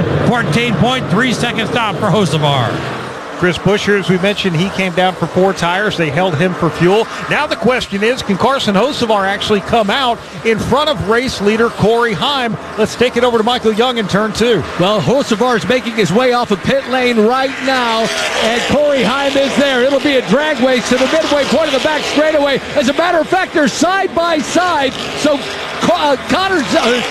14.3 second stop for Hocevar. Chris Buescher, as we mentioned, he came down for 4 tires. They held him for fuel. Now the question is, can Carson Hocevar actually come out in front of race leader Corey Heim? Let's take it over to Michael Young in turn 2. Well, Hocevar is making his way off of pit lane right now, and Corey Heim is there. It'll be a drag race to the midway point of the back straightaway. As a matter of fact, they're side by side. So Carson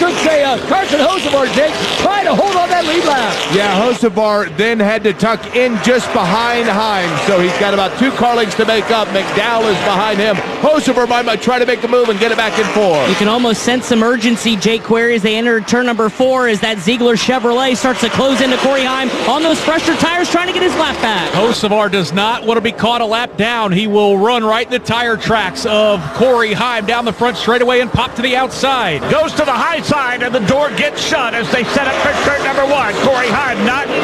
Hocevar, Jake, trying to hold on that lead lap. Yeah, Hocevar then had to tuck in just behind Heim, so he's got about 2 car lengths to make up. McDowell is behind him. Hocevar might try to make a move and get it back in 4. You can almost sense some urgency, Jake Query, as they enter turn number 4, as that Ziegler Chevrolet starts to close into Corey Heim on those fresher tires, trying to get his lap back. Hocevar does not want to be caught a lap down. He will run right in the tire tracks of Corey Heim down the front straightaway and pop to the outside. Goes to the high side, and the door gets shut as they set up for turn number 1. Corey Heim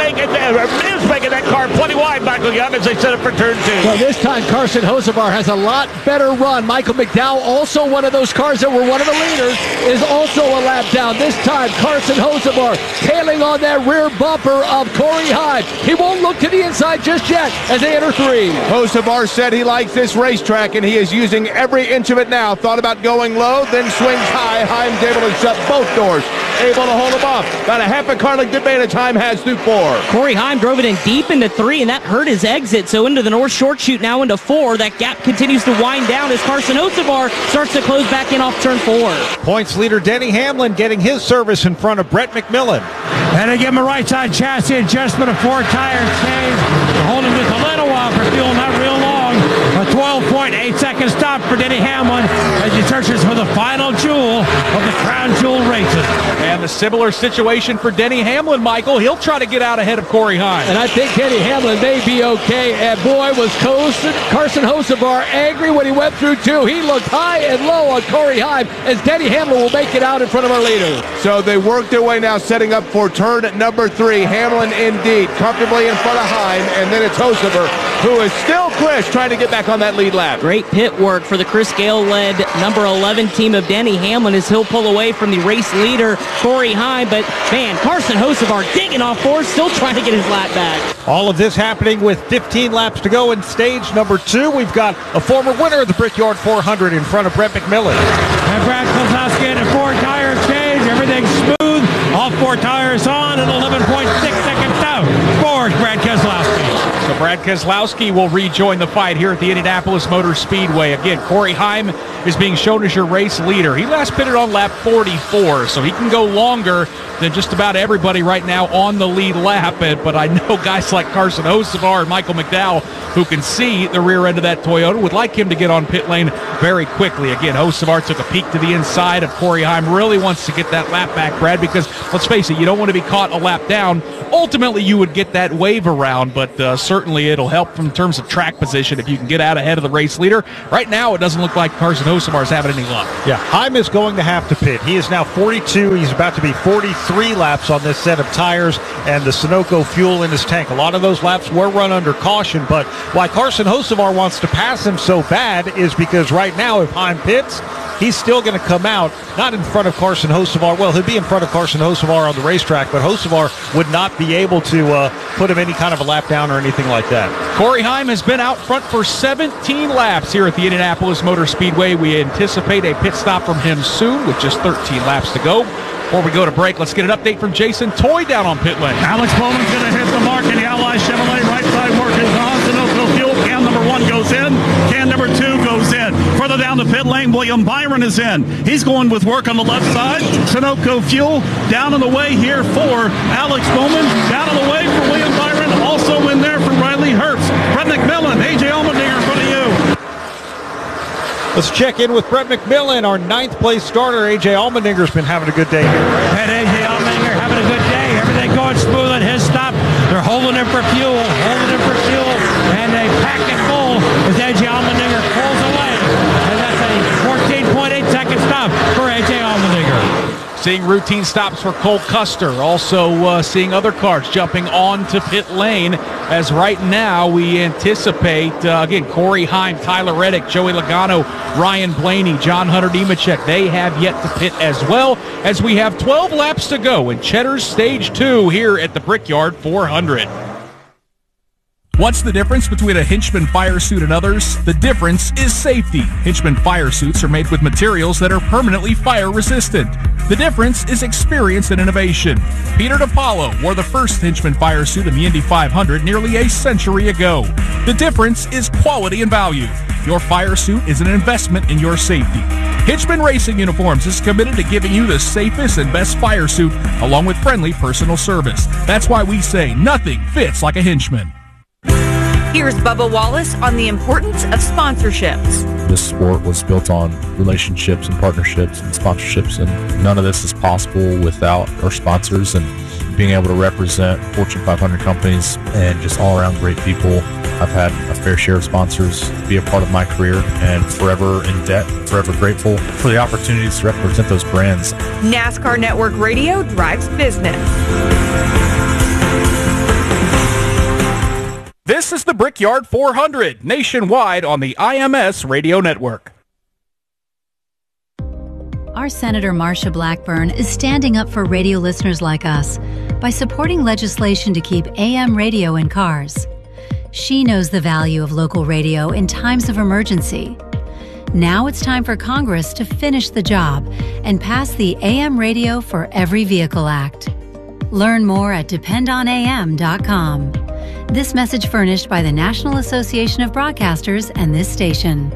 is making that car plenty wide, Michael Young, as they set up for turn 2. Well, this time Carson Hocevar has a lot better run. Michael McDowell, also one of those cars that were one of the leaders, is also a lap down. This time Carson Hocevar tailing on that rear bumper of Corey Heim. He won't look to the inside just yet as they enter 3. Hocevar said he likes this racetrack, and he is using every inch of it now. Thought about going low, then swings high. Heim's able to shut both doors. able to hold him off. About a half a car length advantage Heim has through 4. Corey Heim drove it in deep into 3, and that hurt his exit. So into the north short chute, now into 4. That gap continues to wind down as Carson Hocevar starts to close back in off turn 4. Points leader Denny Hamlin getting his service in front of Brett McMillan. And they give him a right side chassis adjustment, a 4-tire change. They're holding just a little while for fuel, not real long. A 12.8-second stop for Denny Hamlin as he searches for the final jewel of the Crown Jewel races. And the similar situation for Denny Hamlin, Michael. He'll try to get out ahead of Corey Heim. And I think Denny Hamlin may be okay. And boy, was Carson Hocevar angry when he went through 2. He looked high and low on Corey Heim as Denny Hamlin will make it out in front of our leader. So they work their way now, setting up for turn number 3. Hamlin indeed comfortably in front of Heim, and then it's Hocevar, who is still Chris trying to get back on that lead lap. Great pit work for the Chris Gale-led number 11 team of Denny Hamlin as he'll pull away from the race leader, Corey Heim. But, man, Carson Hocevar digging off 4, still trying to get his lap back. All of this happening with 15 laps to go in stage number 2. We've got a former winner of the Brickyard 400 in front of Brett McMillan. And Brad Keselowski had a 4-tire change. Everything's smooth. All 4 tires on and 11.6 seconds out for Brad Keselowski. So Brad Keselowski will rejoin the fight here at the Indianapolis Motor Speedway. Again, Corey Heim is being shown as your race leader. He last pitted on lap 44, so he can go longer than just about everybody right now on the lead lap. But I know guys like Carson Hocevar and Michael McDowell, who can see the rear end of that Toyota, would like him to get on pit lane very quickly. Again, Hocevar took a peek to the inside of Corey Heim. Really wants to get that lap back, Brad, because let's face it, you don't want to be caught a lap down. Ultimately, you would get that wave around, but certainly it'll help in terms of track position if you can get out ahead of the race leader. Right now, it doesn't look like Carson Hocevar is having any luck. Yeah, Heim is going to have to pit. He is now 42. He's about to be 43 laps on this set of tires and the Sunoco fuel in his tank. A lot of those laps were run under caution, but why Carson Hocevar wants to pass him so bad is because right now, if Heim pits, he's still going to come out, not in front of Carson Hocevar. Well, he'll be in front of Carson Hocevar on the racetrack, but Hocevar would not be able to put him any kind of a lap down or anything like that. Corey Heim has been out front for 17 laps here at the Indianapolis Motor Speedway. We anticipate a pit stop from him soon with just 13 laps to go. Before we go to break, let's get an update from Jason Toy down on pit lane. Alex Bowman's going to hit the mark in the Ally Chevrolet. Right side work is on. Sunoco fuel. Can number 1 goes in. Can number 2 goes in. Further down the pit lane, William Byron is in. He's going with work on the left side. Sunoco fuel down on the way here for Alex Bowman. Down on the way for William Byron. Also in there for Riley Herbst. Brett McMillan, A.J. Allmendinger in front of you. Let's check in with Brett McMillan, our 9th place starter. A.J. Allmendinger's been having a good day here. And A.J. Allmendinger having a good day. Everything going smooth at his stop. They're holding him for fuel, and they pack it full as A.J. Allmendinger pulls away. And that's a 14.8 second stop for A.J. Allmendinger. Seeing routine stops for Cole Custer. Also seeing other cars jumping onto pit lane as right now we anticipate, again, Corey Heim, Tyler Reddick, Joey Logano, Ryan Blaney, John Hunter Nemechek. They have yet to pit as well as we have 12 laps to go in Cheddar's Stage 2 here at the Brickyard 400. What's the difference between a Hinchman fire suit and others? The difference is safety. Hinchman fire suits are made with materials that are permanently fire resistant. The difference is experience and innovation. Peter DiPaolo wore the first Hinchman fire suit in the Indy 500 nearly a century ago. The difference is quality and value. Your fire suit is an investment in your safety. Hinchman Racing Uniforms is committed to giving you the safest and best fire suit along with friendly personal service. That's why we say nothing fits like a Hinchman. Here's Bubba Wallace on the importance of sponsorships. This sport was built on relationships and partnerships and sponsorships, and none of this is possible without our sponsors and being able to represent Fortune 500 companies and just all-around great people. I've had a fair share of sponsors be a part of my career and forever in debt, forever grateful for the opportunities to represent those brands. NASCAR Network Radio drives business. This is the Brickyard 400, nationwide on the IMS Radio Network. Our Senator Marsha Blackburn is standing up for radio listeners like us by supporting legislation to keep AM radio in cars. She knows the value of local radio in times of emergency. Now it's time for Congress to finish the job and pass the AM Radio for Every Vehicle Act. Learn more at dependonam.com. This message furnished by the National Association of Broadcasters and this station.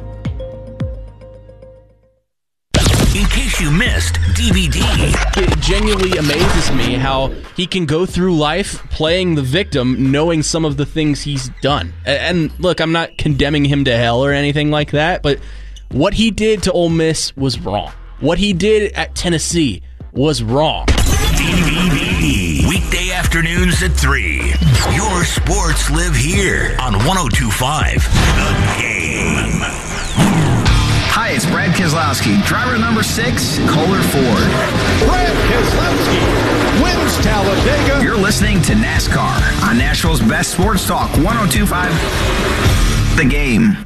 In case you missed DVD. It genuinely amazes me how he can go through life playing the victim, knowing some of the things he's done. And look, I'm not condemning him to hell or anything like that, but what he did to Ole Miss was wrong. What he did at Tennessee was wrong. DVD. Weekday afternoons at 3. Your sports live here on 102.5 The Game. Hi, it's Brad Keselowski, driver number 6, Kohler Ford. Brad Keselowski wins Talladega. You're listening to NASCAR on Nashville's best sports talk, 102.5 The Game.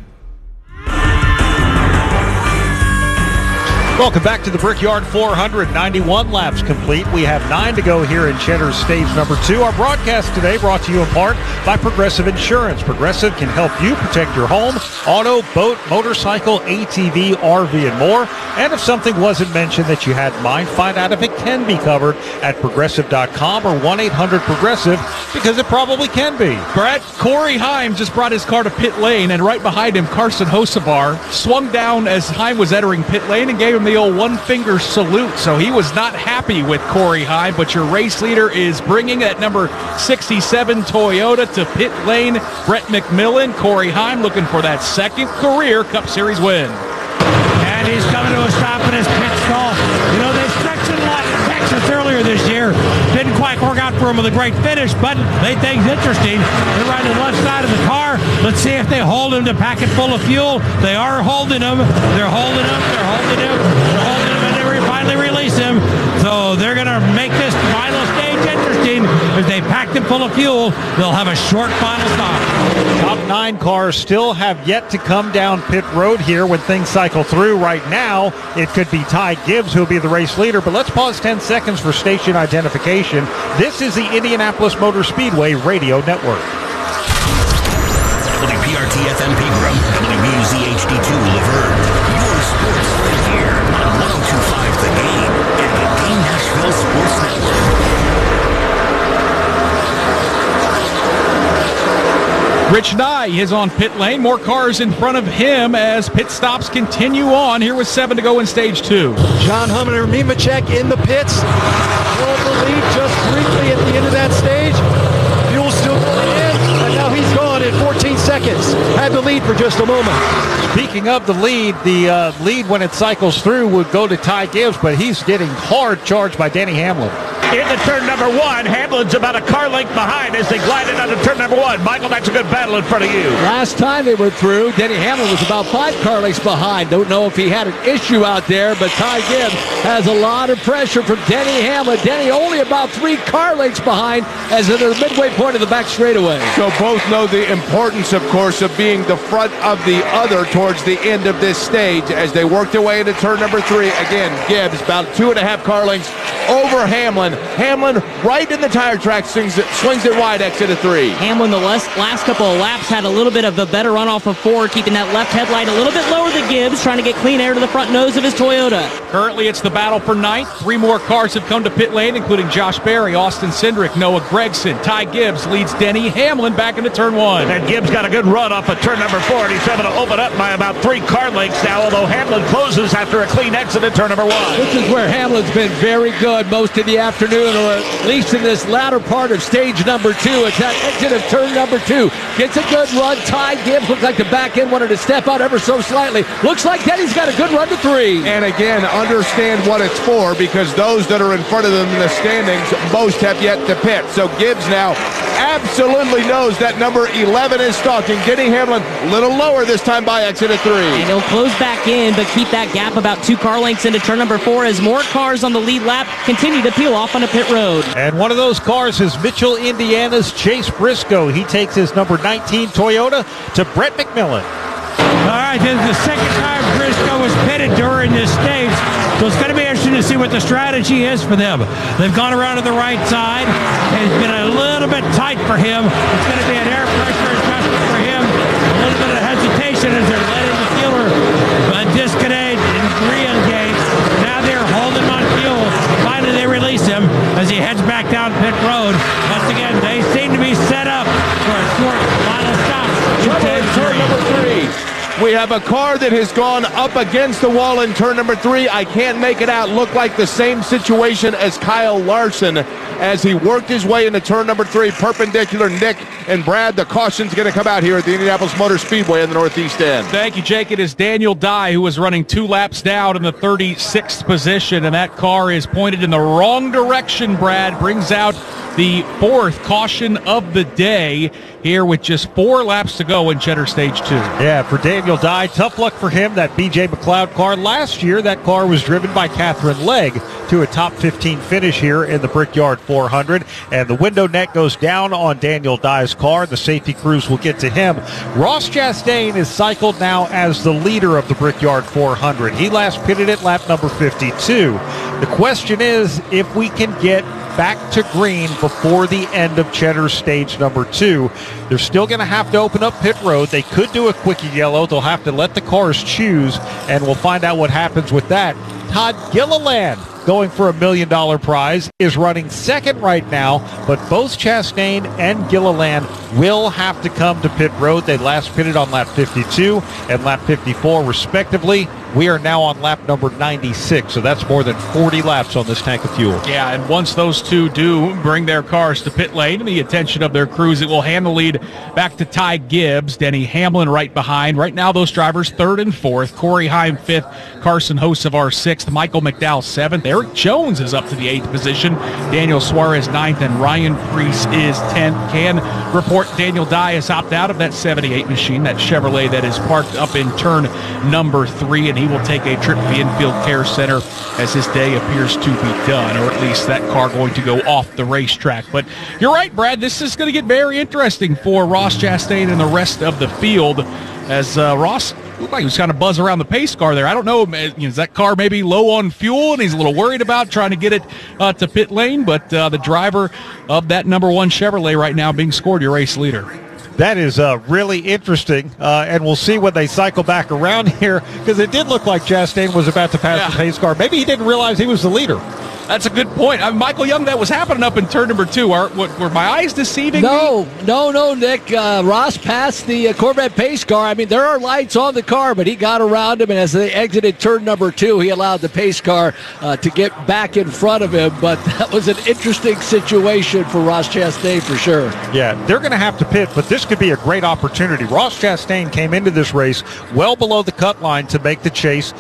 Welcome back to the Brickyard 400. 91 laps complete. We have 9 to go here in Cheddar's stage number 2. Our broadcast today brought to you in part by Progressive Insurance. Progressive can help you protect your home, auto, boat, motorcycle, ATV, RV, and more. And if something wasn't mentioned that you had in mind, find out if it can be covered at Progressive.com or 1-800-PROGRESSIVE, because it probably can be. Brett, Corey Heim just brought his car to pit lane, and right behind him, Carson Hocevar swung down as Heim was entering pit lane and gave him the old one-finger salute. So he was not happy with Corey Heim, but your race leader is bringing that number 67 Toyota to pit lane. Brett McMillan, Corey Heim looking for that second career Cup Series win. And he's coming to a stop in his pit stall. You know, they stretched it a lot in Texas earlier this year. Didn't quite work out for him with a great finish, but they think it's interesting. They're right on the left side of the car. Let's see if they hold him to pack it full of fuel. They are holding him. They're holding him. They're holding him. They're holding him, and they finally release him. So they're going to make this final stage interesting. If they pack them full of fuel, they'll have a short final stop. Top 9 cars still have yet to come down pit road here when things cycle through. Right now, it could be Ty Gibbs who will be the race leader, but let's pause 10 seconds for station identification. This is the Indianapolis Motor Speedway Radio Network. WPRT-FM Pegram, WBUZ-HD2 Laverne. Your sports live here on 102.5 The Game and the Game Nashville Sports Network. Rich Nye is on pit lane. More cars in front of him as pit stops continue on. Here with 7 to go in stage 2. John Hummer and Nemechek in the pits. Drove the lead just briefly at the end of that stage. Fuel still going in, and now he's gone in 14 seconds. Had the lead for just a moment. Speaking of the lead when it cycles through would go to Ty Gibbs, but he's getting hard charged by Denny Hamlin. Into turn number 1, Hamlin's about a car length behind as they glide into turn number 1. Michael, that's a good battle in front of you. Last time they were through, Denny Hamlin was about 5 car lengths behind. Don't know if he had an issue out there, but Ty Gibbs has a lot of pressure from Denny Hamlin. Denny only about 3 car lengths behind as at the midway point of the back straightaway. So both know the importance, of course, of being the front of the other towards the end of this stage as they work their way into turn number 3. Again, Gibbs about 2.5 car lengths over Hamlin. Hamlin right in the tire track, swings it wide, exit of 3. Hamlin the last couple of laps had a little bit of a better run off of 4, keeping that left headlight a little bit lower than Gibbs, trying to get clean air to the front nose of his Toyota. Currently it's the battle for 9th. 3 more cars have come to pit lane, including Josh Berry, Austin Cindric, Noah Gragson. Ty Gibbs leads Denny Hamlin back into turn 1. And Gibbs got a good run off of turn number 4, and he's able to open up by about 3 car lengths now, although Hamlin closes after a clean exit at turn number 1. This is where Hamlin's been very good most of the afternoon, or at least in this latter part of stage number 2. It's that exit of turn number 2. Gets a good run. Ty Gibbs looks like the back end wanted to step out ever so slightly. Looks like Denny's got a good run to 3. And again, understand what it's for, because those that are in front of them in the standings, most have yet to pit. So Gibbs now absolutely knows that number 11 is stalking. Denny Hamlin a little lower this time by exit of 3. And he'll close back in, but keep that gap about 2 car lengths into turn number 4 as more cars on the lead lap continue to peel off on a pit road. And one of those cars is Mitchell, Indiana's Chase Briscoe. He takes his number 19 Toyota to Brett McMillan. All right, this is the second time Briscoe was pitted during this stage, so it's going to be interesting to see what the strategy is for them. They've gone around to the right side. It's been a little bit tight for him. It's going to be an air pressure adjustment for him. A little bit of hesitation as they're letting the dealer disconnect and re-engage. Now they're holding him on fuel. Finally, they release him as he heads back down pit road. Once again, they seem to be set up for a short final stop. Turn number 3. We have a car that has gone up against the wall in turn number 3. I can't make it out. Look like the same situation as Kyle Larson as he worked his way into turn number 3, perpendicular. Nick and Brad, the caution's going to come out here at the Indianapolis Motor Speedway in the Northeast End. Thank you, Jake. It is Daniel Dye who was running 2 laps down in the 36th position, and that car is pointed in the wrong direction, Brad. Brings out the 4th caution of the day here with just 4 laps to go in Cheddar Stage 2. Yeah, for Daniel Dye, tough luck for him. That B.J. McLeod car. Last year, that car was driven by Catherine Legg to a top 15 finish here in the Brickyard 400. And the window net goes down on Daniel Dye's car. The safety crews will get to him. Ross Chastain is cycled now as the leader of the Brickyard 400. He last pitted at lap number 52. The question is if we can get back to green before the end of Cheddar Stage number 2. They're still going to have to open up pit road. They could do a quickie yellow. They'll have to let the cars choose, and we'll find out what happens with that. Todd Gilliland, going for $1 million prize, is running second right now, but both Chastain and Gilliland will have to come to pit road. They last pitted on lap 52 and lap 54 respectively. We are now on lap number 96, so that's more than 40 laps on this tank of fuel. Yeah, and once those two do bring their cars to pit lane and the attention of their crews, it will hand the lead back to Ty Gibbs, Denny Hamlin right behind. Right now, those drivers 3rd and 4th, Corey Heim 5th, Carson Hocevar 6th, Michael McDowell 7th, Eric Jones is up to the 8th position, Daniel Suarez 9th, and Ryan Preece is 10th. Can report Daniel Dye has opted out of that 78 machine, that Chevrolet that is parked up in turn number 3, and he will take a trip to the infield care center as his day appears to be done, or at least that car going to go off the racetrack. But you're right, Brad, this is going to get very interesting for Ross Chastain and the rest of the field as Ross looked like he was kind of buzz around the pace car there. I don't know, is that car maybe low on fuel and he's a little worried about trying to get it to pit lane, but the driver of that number 1 Chevrolet right now being scored your race leader. That is really interesting, and we'll see when they cycle back around here, because it did look like Chastain was about to pass the pace car. Maybe he didn't realize he was the leader. That's a good point. Michael Young, that was happening up in turn number 2. Were my eyes deceiving me? No, Nick. Ross passed the Corvette pace car. I mean, there are lights on the car, but he got around him, and as they exited turn number 2, he allowed the pace car to get back in front of him. But that was an interesting situation for Ross Chastain for sure. Yeah, they're going to have to pit, but this could be a great opportunity. Ross Chastain came into this race well below the cut line to make the chase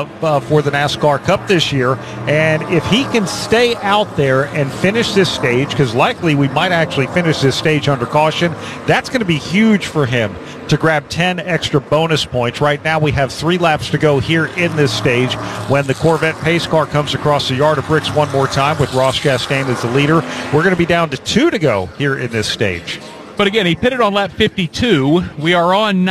for the NASCAR Cup this year, and if he can stay out there and finish this stage, because likely we might actually finish this stage under caution, that's going to be huge for him to grab 10 extra bonus points. Right now we have 3 laps to go here in this stage when the Corvette pace car comes across the yard of bricks one more time with Ross Chastain as the leader. We're going to be down to 2 to go here in this stage. But again, he pitted on lap 52. We are on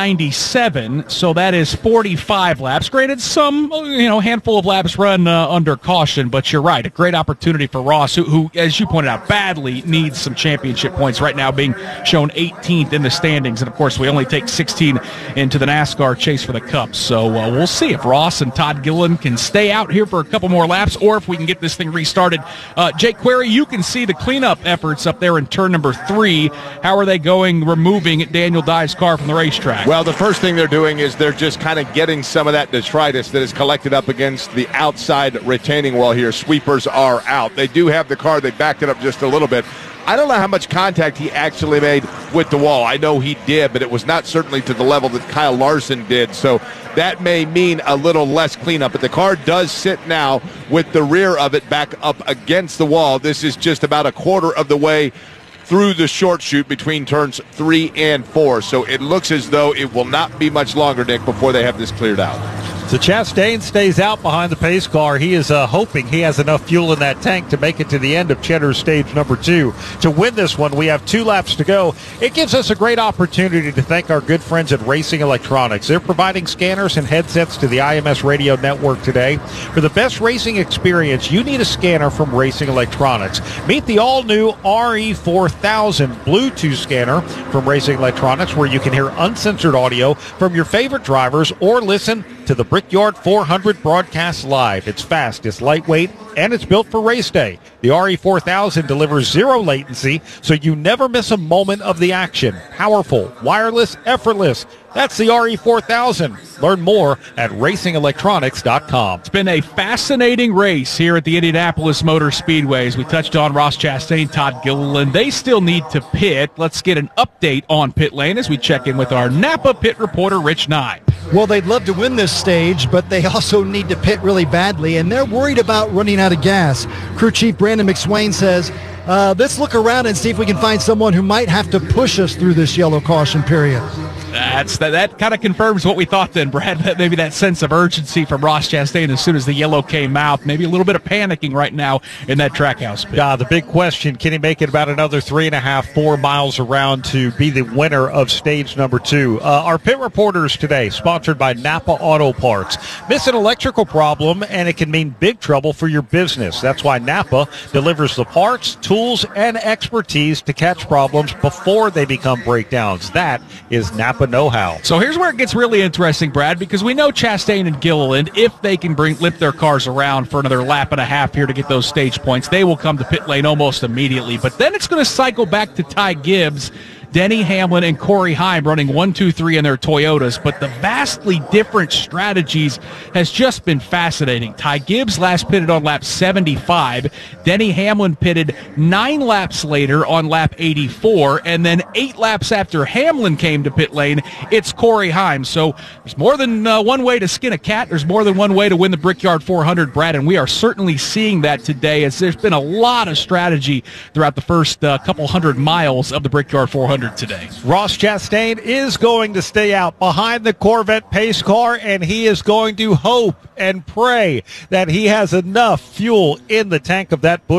97, so that is 45 laps. Granted, some, handful of laps run under caution, but you're right. A great opportunity for Ross, who, as you pointed out, badly needs some championship points right now, being shown 18th in the standings. And, of course, we only take 16 into the NASCAR chase for the Cup. So we'll see if Ross and Todd Gilliland can stay out here for a couple more laps, or if we can get this thing restarted. Jake Query, you can see the cleanup efforts up there in turn number 3. How are they going, removing Daniel Dye's car from the racetrack? Well, the first thing they're doing is they're just kind of getting some of that detritus that is collected up against the outside retaining wall here. Sweepers are out. They do have the car. They backed it up just a little bit. I don't know how much contact he actually made with the wall. I know he did, but it was not certainly to the level that Kyle Larson did. So that may mean a little less cleanup. But the car does sit now with the rear of it back up against the wall. This is just about a quarter of the way through the short chute between turns 3 and 4. So it looks as though it will not be much longer, Nick, before they have this cleared out. So Chastain stays out behind the pace car. He is hoping he has enough fuel in that tank to make it to the end of Cheddar Stage number 2. To win this one, we have 2 laps to go. It gives us a great opportunity to thank our good friends at Racing Electronics. They're providing scanners and headsets to the IMS radio network today. For the best racing experience, you need a scanner from Racing Electronics. Meet the all-new RE4000 Bluetooth scanner from Racing Electronics, where you can hear uncensored audio from your favorite drivers or listen to the Brickyard 400 broadcast live. It's fast, it's lightweight, and it's built for race day. The RE4000 delivers zero latency, so you never miss a moment of the action. Powerful, wireless, effortless. That's the RE4000. Learn more at racingelectronics.com. It's been a fascinating race here at the Indianapolis Motor Speedway. As we touched on, Ross Chastain, Todd Gilliland, they still need to pit. Let's get an update on pit lane as we check in with our Napa pit reporter, Rich Nye. Well, they'd love to win this stage, but they also need to pit really badly, and they're worried about running out of gas. Crew Chief Brandon McSwain says, let's look around and see if we can find someone who might have to push us through this yellow caution period. That kind of confirms what we thought then, Brad. That maybe that sense of urgency from Ross Chastain as soon as the yellow came out. Maybe a little bit of panicking right now in that Trackhouse pit. The big question, can he make it about another 3.5, 4 miles around to be the winner of stage number 2? Our pit reporters today, sponsored by Napa Auto Parts. Miss an electrical problem, and it can mean big trouble for your business. That's why Napa delivers the parts, tools, and expertise to catch problems before they become breakdowns. That is Napa know-how. So here's where it gets really interesting, Brad, because we know Chastain and Gilliland, if they can lift their cars around for another lap and a half here to get those stage points, they will come to pit lane almost immediately. But then it's going to cycle back to Ty Gibbs, Denny Hamlin, and Corey Heim running 1, 2, 3 in their Toyotas, but the vastly different strategies has just been fascinating. Ty Gibbs last pitted on lap 75. Denny Hamlin pitted 9 laps later on lap 84, and then 8 laps after Hamlin came to pit lane, it's Corey Heim. So there's more than one way to skin a cat. There's more than one way to win the Brickyard 400, Brad, and we are certainly seeing that today as there's been a lot of strategy throughout the first couple hundred miles of the Brickyard 400 today. Ross Chastain is going to stay out behind the Corvette pace car, and he is going to hope and pray that he has enough fuel in the tank of that Busch